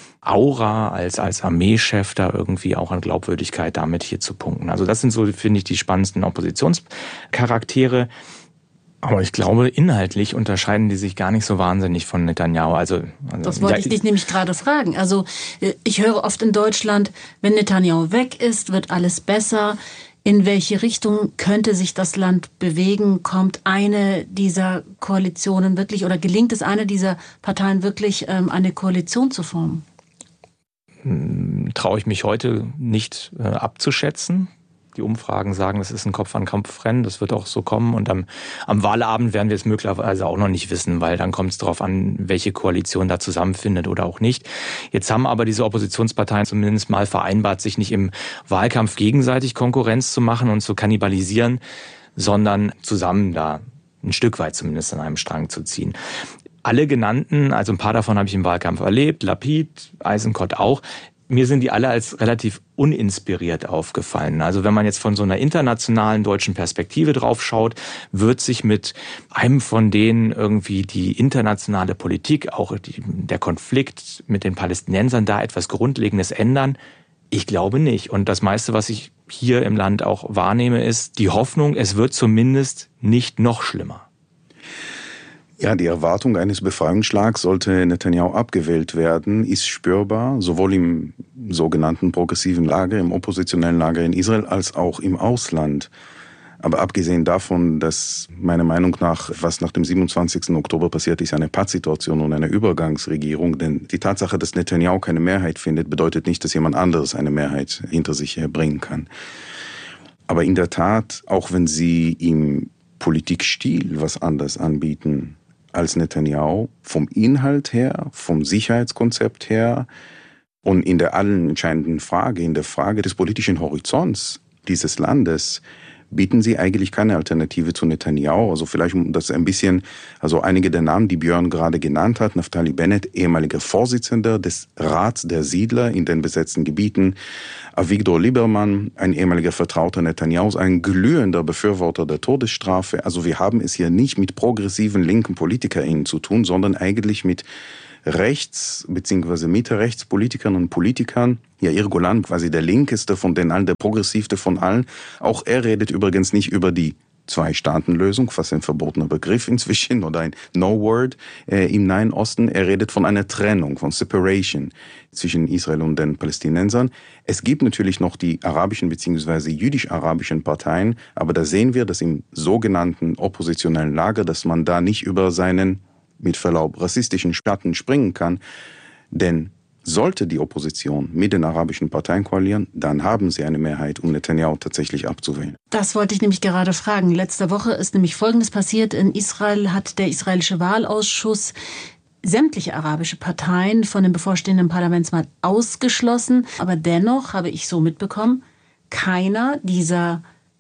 Aura als Armeechef da irgendwie auch an Glaubwürdigkeit damit hier zu punkten. Also das sind so, finde ich, die spannendsten Oppositionscharaktere. Aber ich glaube, inhaltlich unterscheiden die sich gar nicht so wahnsinnig von Netanyahu. Also das wollte ich dich nämlich gerade fragen. Also ich höre oft in Deutschland, wenn Netanyahu weg ist, wird alles besser. In welche Richtung könnte sich das Land bewegen? Kommt eine dieser Koalitionen wirklich oder gelingt es einer dieser Parteien wirklich, eine Koalition zu formen? Traue ich mich heute nicht abzuschätzen. Die Umfragen sagen, das ist ein Kopf-an-Kopf-Rennen, das wird auch so kommen. Und am Wahlabend werden wir es möglicherweise auch noch nicht wissen, weil dann kommt es darauf an, welche Koalition da zusammenfindet oder auch nicht. Jetzt haben aber diese Oppositionsparteien zumindest mal vereinbart, sich nicht im Wahlkampf gegenseitig Konkurrenz zu machen und zu kannibalisieren, sondern zusammen da ein Stück weit zumindest an einem Strang zu ziehen. Alle genannten, also ein paar davon habe ich im Wahlkampf erlebt, Lapid, Eisenkot auch. Mir sind die alle als relativ uninspiriert aufgefallen. Also wenn man jetzt von so einer internationalen deutschen Perspektive drauf schaut, wird sich mit einem von denen irgendwie die internationale Politik, auch der Konflikt mit den Palästinensern da etwas Grundlegendes ändern? Ich glaube nicht. Und das meiste, was ich hier im Land auch wahrnehme, ist die Hoffnung, es wird zumindest nicht noch schlimmer. Ja, die Erwartung eines Befreiungsschlags, sollte Netanyahu abgewählt werden, ist spürbar, sowohl im sogenannten progressiven Lager, im oppositionellen Lager in Israel, als auch im Ausland. Aber abgesehen davon, dass meiner Meinung nach, was nach dem 27. Oktober passiert ist, eine Pattsituation und eine Übergangsregierung, denn die Tatsache, dass Netanyahu keine Mehrheit findet, bedeutet nicht, dass jemand anderes eine Mehrheit hinter sich herbringen kann. Aber in der Tat, auch wenn sie im Politikstil was anders anbieten, als Netanyahu vom Inhalt her, vom Sicherheitskonzept her und in der allen entscheidenden Frage, in der Frage des politischen Horizonts dieses Landes, bieten sie eigentlich keine Alternative zu Netanyahu. Also vielleicht um das ein bisschen, also einige der Namen, die Björn gerade genannt hat, Naftali Bennett, ehemaliger Vorsitzender des Rats der Siedler in den besetzten Gebieten, Avigdor Lieberman, ein ehemaliger Vertrauter Netanyahus, ein glühender Befürworter der Todesstrafe. Also wir haben es hier nicht mit progressiven linken PolitikerInnen zu tun, sondern eigentlich mit Rechts- bzw. Mitte-Rechts-Politikern und Politikern. Yair Golan, quasi der linkeste von den allen, der progressivste von allen. Auch er redet übrigens nicht über die Zwei-Staaten-Lösung, fast ein verbotener Begriff inzwischen, oder ein No-Word im Nahen Osten. Er redet von einer Trennung, von Separation zwischen Israel und den Palästinensern. Es gibt natürlich noch die arabischen bzw. jüdisch-arabischen Parteien, aber da sehen wir, dass im sogenannten oppositionellen Lager, dass man da nicht über seinen, mit Verlaub, rassistischen Schatten springen kann. Denn sollte die Opposition mit den arabischen Parteien koalieren, dann haben sie eine Mehrheit, um Netanyahu tatsächlich abzuwählen. Das wollte ich nämlich gerade fragen. Letzte Woche ist nämlich Folgendes passiert. In Israel hat der israelische Wahlausschuss sämtliche arabische Parteien von dem bevorstehenden Parlamentswahl ausgeschlossen. Aber dennoch habe ich so mitbekommen, keiner dieser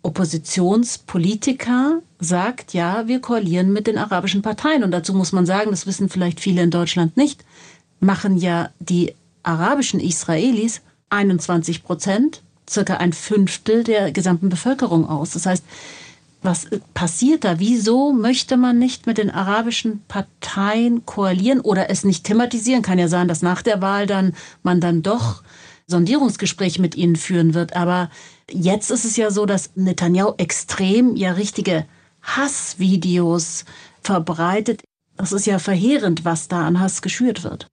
Oppositionspolitiker sagt, ja, wir koalieren mit den arabischen Parteien. Und dazu muss man sagen, das wissen vielleicht viele in Deutschland nicht, machen ja die arabischen Israelis 21%, circa 1/5 der gesamten Bevölkerung aus. Das heißt, was passiert da? Wieso möchte man nicht mit den arabischen Parteien koalieren oder es nicht thematisieren? Kann ja sein, dass nach der Wahl man dann doch Sondierungsgespräche mit ihnen führen wird. Aber jetzt ist es ja so, dass Netanyahu extrem ja richtige Hassvideos verbreitet. Das ist ja verheerend, was da an Hass geschürt wird.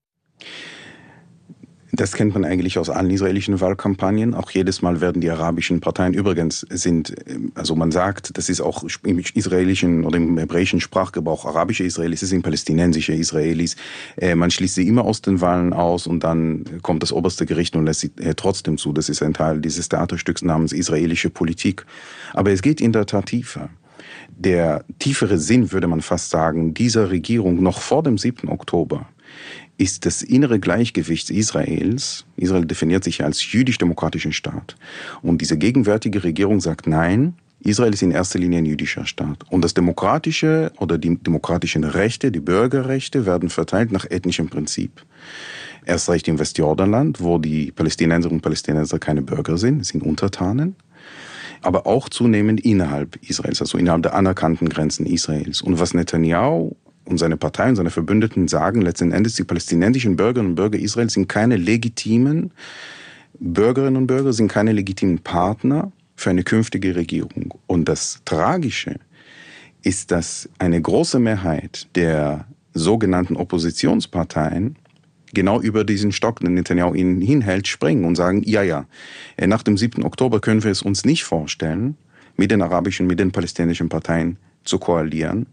Das kennt man eigentlich aus allen israelischen Wahlkampagnen. Auch jedes Mal werden die arabischen Parteien, übrigens also man sagt, das ist auch im israelischen oder im hebräischen Sprachgebrauch arabische Israelis, das sind palästinensische Israelis. Man schließt sie immer aus den Wahlen aus und dann kommt das oberste Gericht und lässt sie trotzdem zu. Das ist ein Teil dieses Theaterstücks namens israelische Politik. Aber es geht in der Tat tiefer. Der tiefere Sinn, würde man fast sagen, dieser Regierung noch vor dem 7. Oktober ist das innere Gleichgewicht Israels. Israel definiert sich als jüdisch-demokratischen Staat. Und diese gegenwärtige Regierung sagt, nein, Israel ist in erster Linie ein jüdischer Staat. Und das demokratische oder die demokratischen Rechte, die Bürgerrechte werden verteilt nach ethnischem Prinzip. Erst recht im Westjordanland, wo die Palästinenserinnen und Palästinenser keine Bürger sind, es sind Untertanen. Aber auch zunehmend innerhalb Israels, also innerhalb der anerkannten Grenzen Israels. Und was Netanyahu und seine Partei und seine Verbündeten sagen, letzten Endes, die palästinensischen Bürgerinnen und Bürger Israels sind keine legitimen Bürgerinnen und Bürger, sind keine legitimen Partner für eine künftige Regierung. Und das Tragische ist, dass eine große Mehrheit der sogenannten Oppositionsparteien genau über diesen Stock, den Netanyahu ihnen hinhält, springen und sagen, ja, nach dem 7. Oktober können wir es uns nicht vorstellen, mit den arabischen, mit den palästinensischen Parteien zu koalieren.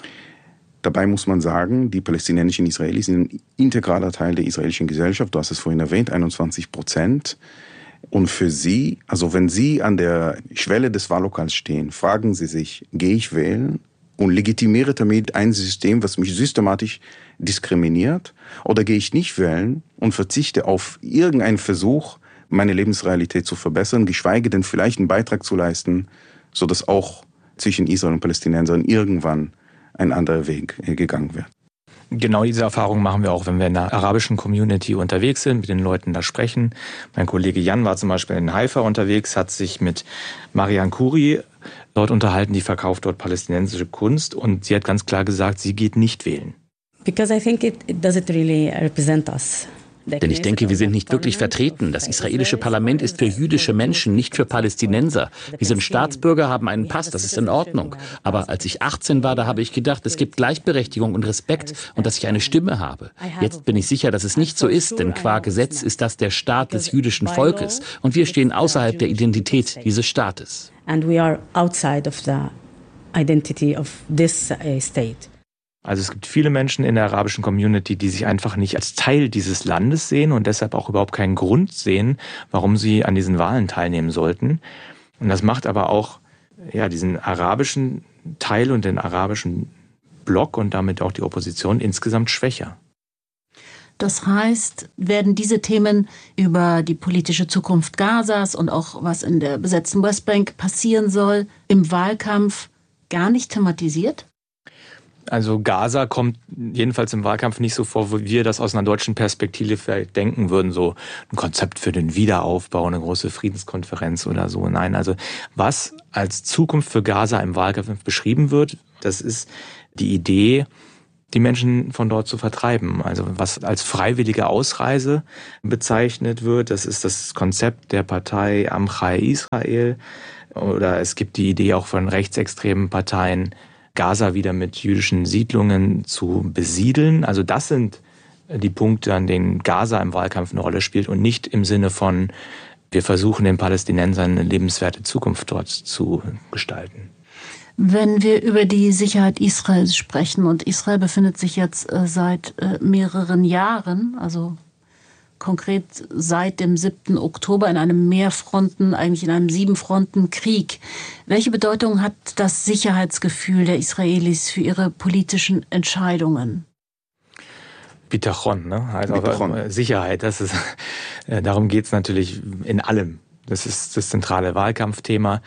Dabei muss man sagen, die palästinensischen Israelis sind ein integraler Teil der israelischen Gesellschaft. Du hast es vorhin erwähnt, 21%. Und für sie, also wenn sie an der Schwelle des Wahllokals stehen, fragen sie sich, gehe ich wählen und legitimiere damit ein System, was mich systematisch diskriminiert? Oder gehe ich nicht wählen und verzichte auf irgendeinen Versuch, meine Lebensrealität zu verbessern, geschweige denn vielleicht einen Beitrag zu leisten, sodass auch zwischen Israel und Palästinensern irgendwann ein anderer Weg gegangen wird. Genau diese Erfahrung machen wir auch, wenn wir in der arabischen Community unterwegs sind, mit den Leuten da sprechen. Mein Kollege Jan war zum Beispiel in Haifa unterwegs, hat sich mit Marian Khoury dort unterhalten, die verkauft dort palästinensische Kunst, und sie hat ganz klar gesagt, sie geht nicht wählen. Because I think it doesn't really represent us. Denn ich denke, wir sind nicht wirklich vertreten. Das israelische Parlament ist für jüdische Menschen, nicht für Palästinenser. Wir sind Staatsbürger, haben einen Pass, das ist in Ordnung. Aber als ich 18 war, da habe ich gedacht, es gibt Gleichberechtigung und Respekt und dass ich eine Stimme habe. Jetzt bin ich sicher, dass es nicht so ist, denn qua Gesetz ist das der Staat des jüdischen Volkes und wir stehen außerhalb der Identität dieses Staates. And we are outside of the identity of this state. Also es gibt viele Menschen in der arabischen Community, die sich einfach nicht als Teil dieses Landes sehen und deshalb auch überhaupt keinen Grund sehen, warum sie an diesen Wahlen teilnehmen sollten. Und das macht aber auch diesen arabischen Teil und den arabischen Block und damit auch die Opposition insgesamt schwächer. Das heißt, werden diese Themen über die politische Zukunft Gazas und auch was in der besetzten Westbank passieren soll, im Wahlkampf gar nicht thematisiert? Also Gaza kommt jedenfalls im Wahlkampf nicht so vor, wie wir das aus einer deutschen Perspektive vielleicht denken würden, so ein Konzept für den Wiederaufbau, eine große Friedenskonferenz oder so. Nein, also was als Zukunft für Gaza im Wahlkampf beschrieben wird, das ist die Idee, die Menschen von dort zu vertreiben. Also was als freiwillige Ausreise bezeichnet wird, das ist das Konzept der Partei Amchai Israel. Oder es gibt die Idee auch von rechtsextremen Parteien, Gaza wieder mit jüdischen Siedlungen zu besiedeln. Also das sind die Punkte, an denen Gaza im Wahlkampf eine Rolle spielt und nicht im Sinne von, wir versuchen den Palästinensern eine lebenswerte Zukunft dort zu gestalten. Wenn wir über die Sicherheit Israels sprechen, und Israel befindet sich jetzt seit mehreren Jahren, also konkret seit dem 7. Oktober in einem Mehrfronten, eigentlich in einem 7-Fronten-Krieg. Welche Bedeutung hat das Sicherheitsgefühl der Israelis für ihre politischen Entscheidungen? Bitachon, ne? Also Bitachon. Sicherheit, das ist, darum geht es natürlich in allem. Das ist das zentrale Wahlkampfthema.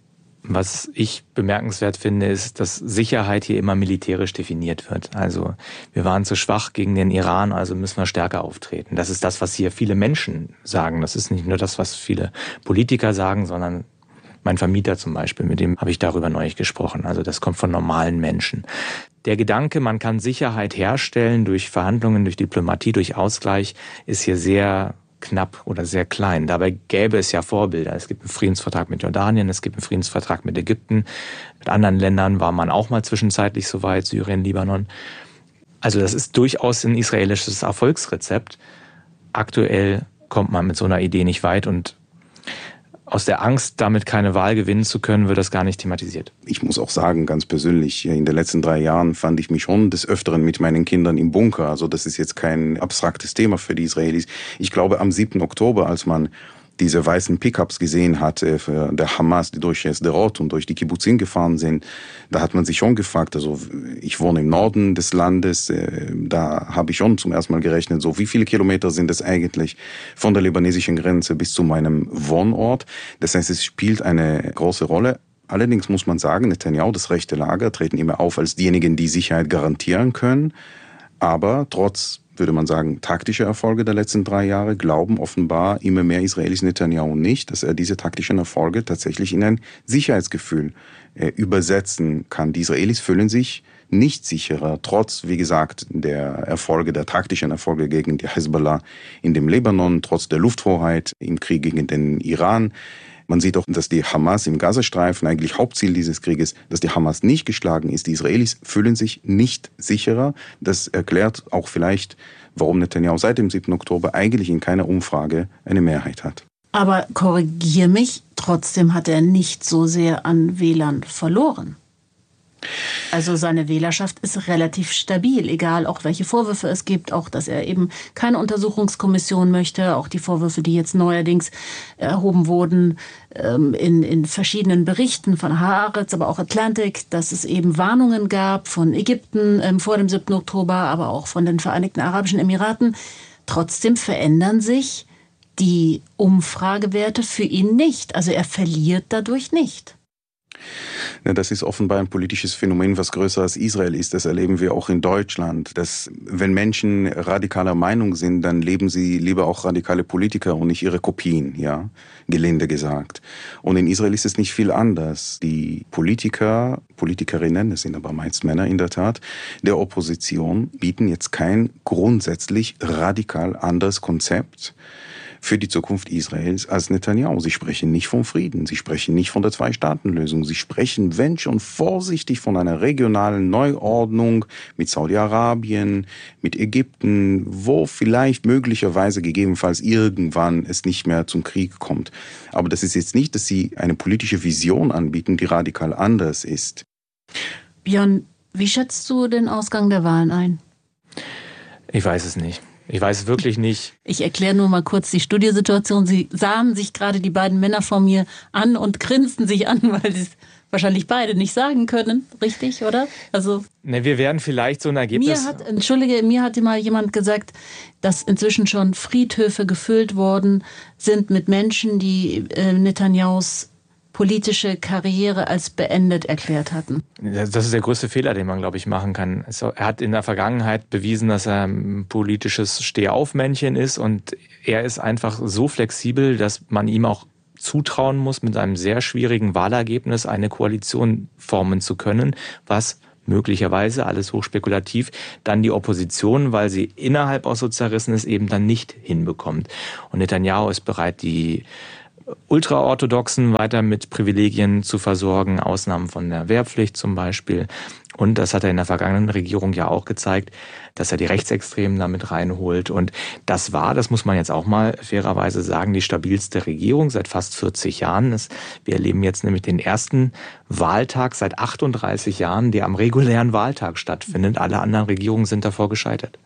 Was ich bemerkenswert finde, ist, dass Sicherheit hier immer militärisch definiert wird. Also wir waren zu schwach gegen den Iran, also müssen wir stärker auftreten. Das ist das, was hier viele Menschen sagen. Das ist nicht nur das, was viele Politiker sagen, sondern mein Vermieter zum Beispiel, mit dem habe ich darüber neulich gesprochen. Also das kommt von normalen Menschen. Der Gedanke, man kann Sicherheit herstellen durch Verhandlungen, durch Diplomatie, durch Ausgleich, ist hier sehr knapp oder sehr klein. Dabei gäbe es ja Vorbilder. Es gibt einen Friedensvertrag mit Jordanien, es gibt einen Friedensvertrag mit Ägypten. Mit anderen Ländern war man auch mal zwischenzeitlich so weit, Syrien, Libanon. Also das ist durchaus ein israelisches Erfolgsrezept. Aktuell kommt man mit so einer Idee nicht weit und aus der Angst, damit keine Wahl gewinnen zu können, wird das gar nicht thematisiert. Ich muss auch sagen, ganz persönlich, in den letzten 3 Jahren fand ich mich schon des Öfteren mit meinen Kindern im Bunker. Also das ist jetzt kein abstraktes Thema für die Israelis. Ich glaube, am 7. Oktober, als man diese weißen Pickups gesehen hatte für der Hamas, die durch Sderot und durch die Kibbutzim gefahren sind, da hat man sich schon gefragt, also ich wohne im Norden des Landes, da habe ich schon zum ersten Mal gerechnet, so wie viele Kilometer sind es eigentlich von der libanesischen Grenze bis zu meinem Wohnort. Das heißt, es spielt eine große Rolle. Allerdings muss man sagen, Netanyahu, das rechte Lager, treten immer auf als diejenigen, die Sicherheit garantieren können, aber trotz, würde man sagen, taktische Erfolge der letzten 3 Jahre, glauben offenbar immer mehr Israelis Netanyahu nicht, dass er diese taktischen Erfolge tatsächlich in ein Sicherheitsgefühl übersetzen kann. Die Israelis fühlen sich nicht sicherer, trotz, wie gesagt, der Erfolge, der taktischen Erfolge gegen die Hezbollah in dem Libanon, trotz der Lufthoheit im Krieg gegen den Iran. Man sieht auch, dass die Hamas im Gazastreifen, eigentlich Hauptziel dieses Krieges, dass die Hamas nicht geschlagen ist. Die Israelis fühlen sich nicht sicherer. Das erklärt auch vielleicht, warum Netanyahu seit dem 7. Oktober eigentlich in keiner Umfrage eine Mehrheit hat. Aber korrigier mich, trotzdem hat er nicht so sehr an Wählern verloren. Also seine Wählerschaft ist relativ stabil, egal auch welche Vorwürfe es gibt, auch dass er eben keine Untersuchungskommission möchte, auch die Vorwürfe, die jetzt neuerdings erhoben wurden in verschiedenen Berichten von Haaretz, aber auch Atlantic, dass es eben Warnungen gab von Ägypten vor dem 7. Oktober, aber auch von den Vereinigten Arabischen Emiraten. Trotzdem verändern sich die Umfragewerte für ihn nicht. Also er verliert dadurch nicht. Das ist offenbar ein politisches Phänomen, was größer als Israel ist. Das erleben wir auch in Deutschland. Dass, wenn Menschen radikaler Meinung sind, dann leben sie lieber auch radikale Politiker und nicht ihre Kopien, ja, gelinde gesagt. Und in Israel ist es nicht viel anders. Die Politiker, Politikerinnen, das sind aber meist Männer in der Tat, der Opposition bieten jetzt kein grundsätzlich radikal anderes Konzept für die Zukunft Israels als Netanyahu. Sie sprechen nicht vom Frieden, sie sprechen nicht von der Zwei-Staaten-Lösung, sie sprechen, wenn schon, vorsichtig von einer regionalen Neuordnung mit Saudi-Arabien, mit Ägypten, wo vielleicht möglicherweise gegebenenfalls irgendwann es nicht mehr zum Krieg kommt. Aber das ist jetzt nicht, dass sie eine politische Vision anbieten, die radikal anders ist. Björn, wie schätzt du den Ausgang der Wahlen ein? Ich weiß es nicht. Ich weiß wirklich nicht. Ich erkläre nur mal kurz die Studiosituation. Sie sahen sich gerade die beiden Männer vor mir an und grinsten sich an, weil sie es wahrscheinlich beide nicht sagen können. Richtig, oder? Also wir werden vielleicht so ein Ergebnis... Mir hat mal jemand gesagt, dass inzwischen schon Friedhöfe gefüllt worden sind mit Menschen, die Netanyahus politische Karriere als beendet erklärt hatten. Das ist der größte Fehler, den man, glaube ich, machen kann. Also, er hat in der Vergangenheit bewiesen, dass er ein politisches Stehaufmännchen ist und er ist einfach so flexibel, dass man ihm auch zutrauen muss, mit einem sehr schwierigen Wahlergebnis eine Koalition formen zu können, was möglicherweise, alles hochspekulativ, dann die Opposition, weil sie innerhalb auch so zerrissen ist, eben dann nicht hinbekommt. Und Netanyahu ist bereit, die Ultraorthodoxen weiter mit Privilegien zu versorgen, Ausnahmen von der Wehrpflicht zum Beispiel. Und das hat er in der vergangenen Regierung ja auch gezeigt, dass er die Rechtsextremen damit reinholt. Und das muss man jetzt auch mal fairerweise sagen, die stabilste Regierung seit fast 40 Jahren. Wir erleben jetzt nämlich den ersten Wahltag seit 38 Jahren, der am regulären Wahltag stattfindet. Alle anderen Regierungen sind davor gescheitert.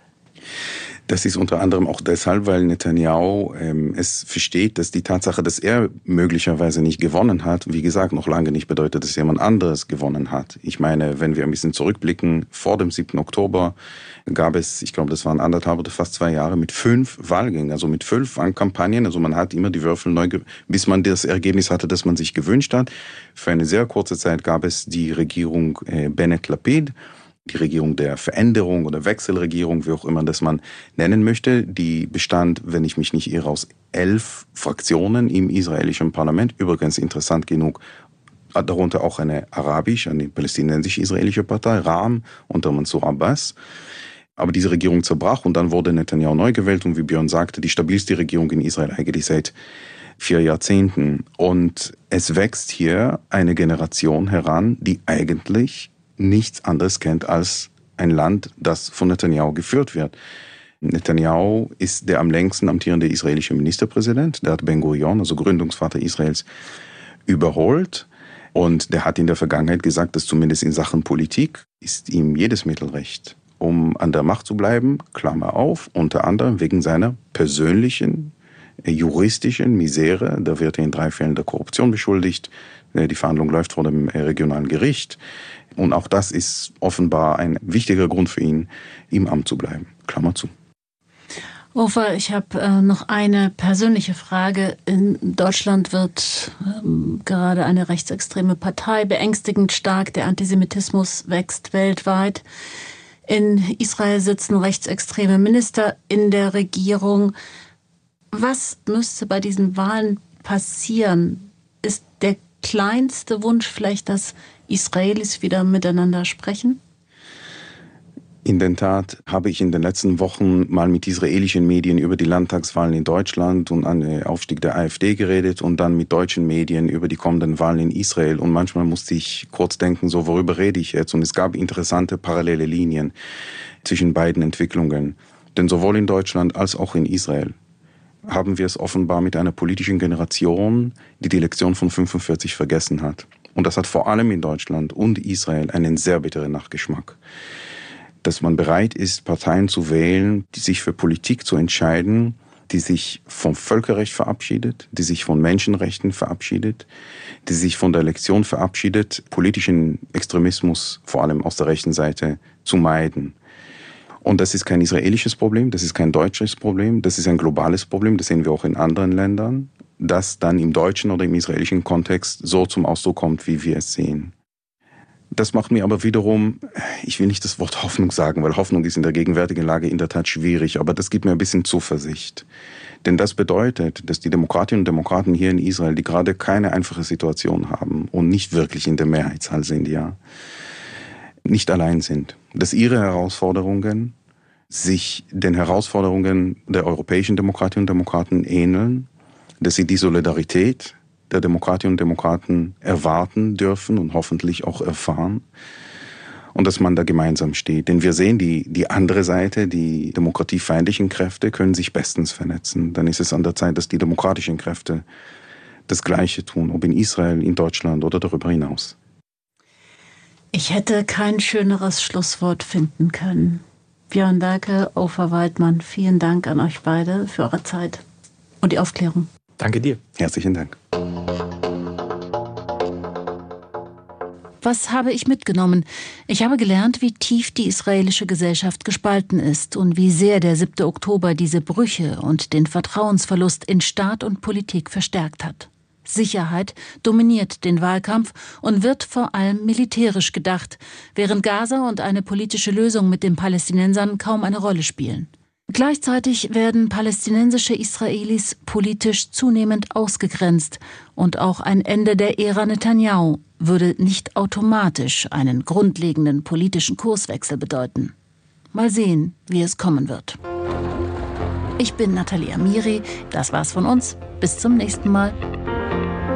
Das ist unter anderem auch deshalb, weil Netanyahu es versteht, dass die Tatsache, dass er möglicherweise nicht gewonnen hat, wie gesagt, noch lange nicht bedeutet, dass jemand anderes gewonnen hat. Ich meine, wenn wir ein bisschen zurückblicken, vor dem 7. Oktober gab es, ich glaube, das waren 1,5 oder fast 2 Jahre, mit 5 Wahlgängen, also mit 5 Wahlkampagnen. Also man hat immer die Würfel neu, bis man das Ergebnis hatte, das man sich gewünscht hat. Für eine sehr kurze Zeit gab es die Regierung Bennett-Lapid, die Regierung der Veränderung oder Wechselregierung, wie auch immer das man nennen möchte, die bestand, wenn ich mich nicht irre, aus 11 Fraktionen im israelischen Parlament. Übrigens interessant genug, darunter auch eine palästinensisch-israelische Partei, Ra'am, unter Mansour Abbas. Aber diese Regierung zerbrach und dann wurde Netanyahu neu gewählt und wie Björn sagte, die stabilste Regierung in Israel eigentlich seit 4 Jahrzehnten. Und es wächst hier eine Generation heran, die eigentlich nichts anderes kennt als ein Land, das von Netanyahu geführt wird. Netanyahu ist der am längsten amtierende israelische Ministerpräsident. Der hat Ben-Gurion, also Gründungsvater Israels, überholt. Und der hat in der Vergangenheit gesagt, dass zumindest in Sachen Politik ist ihm jedes Mittel recht, um an der Macht zu bleiben, Klammer auf, unter anderem wegen seiner persönlichen, juristischen Misere. Da wird er in 3 Fällen der Korruption beschuldigt. Die Verhandlung läuft vor dem regionalen Gericht. Und auch das ist offenbar ein wichtiger Grund für ihn, im Amt zu bleiben. Klammer zu. Ofer, ich habe noch eine persönliche Frage. In Deutschland wird gerade eine rechtsextreme Partei beängstigend stark. Der Antisemitismus wächst weltweit. In Israel sitzen rechtsextreme Minister in der Regierung. Was müsste bei diesen Wahlen passieren? Ist der kleinste Wunsch vielleicht, dass Israelis wieder miteinander sprechen? In der Tat habe ich in den letzten Wochen mal mit israelischen Medien über die Landtagswahlen in Deutschland und den Aufstieg der AfD geredet und dann mit deutschen Medien über die kommenden Wahlen in Israel. Und manchmal musste ich kurz denken, so worüber rede ich jetzt? Und es gab interessante parallele Linien zwischen beiden Entwicklungen. Denn sowohl in Deutschland als auch in Israel haben wir es offenbar mit einer politischen Generation, die die Lektion von 45 vergessen hat. Und das hat vor allem in Deutschland und Israel einen sehr bitteren Nachgeschmack. Dass man bereit ist, Parteien zu wählen, die sich für Politik zu entscheiden, die sich vom Völkerrecht verabschiedet, die sich von Menschenrechten verabschiedet, die sich von der Lektion verabschiedet, politischen Extremismus, vor allem aus der rechten Seite, zu meiden. Und das ist kein israelisches Problem, das ist kein deutsches Problem, das ist ein globales Problem, das sehen wir auch in anderen Ländern, das dann im deutschen oder im israelischen Kontext so zum Ausdruck kommt, wie wir es sehen. Das macht mir aber wiederum, ich will nicht das Wort Hoffnung sagen, weil Hoffnung ist in der gegenwärtigen Lage in der Tat schwierig, aber das gibt mir ein bisschen Zuversicht. Denn das bedeutet, dass die Demokratinnen und Demokraten hier in Israel, die gerade keine einfache Situation haben und nicht wirklich in der Mehrheitszahl sind, ja, nicht allein sind. Dass ihre Herausforderungen sich den Herausforderungen der europäischen Demokratinnen und Demokraten ähneln, dass sie die Solidarität der Demokratinnen und Demokraten erwarten dürfen und hoffentlich auch erfahren und dass man da gemeinsam steht. Denn wir sehen, die andere Seite, die demokratiefeindlichen Kräfte können sich bestens vernetzen. Dann ist es an der Zeit, dass die demokratischen Kräfte das Gleiche tun, ob in Israel, in Deutschland oder darüber hinaus. Ich hätte kein schöneres Schlusswort finden können. Björn Dahlke, Ofer Waldmann, vielen Dank an euch beide für eure Zeit und die Aufklärung. Danke dir. Herzlichen Dank. Was habe ich mitgenommen? Ich habe gelernt, wie tief die israelische Gesellschaft gespalten ist und wie sehr der 7. Oktober diese Brüche und den Vertrauensverlust in Staat und Politik verstärkt hat. Sicherheit dominiert den Wahlkampf und wird vor allem militärisch gedacht, während Gaza und eine politische Lösung mit den Palästinensern kaum eine Rolle spielen. Gleichzeitig werden palästinensische Israelis politisch zunehmend ausgegrenzt und auch ein Ende der Ära Netanyahu würde nicht automatisch einen grundlegenden politischen Kurswechsel bedeuten. Mal sehen, wie es kommen wird. Ich bin Nathalie Amiri, das war's von uns. Bis zum nächsten Mal.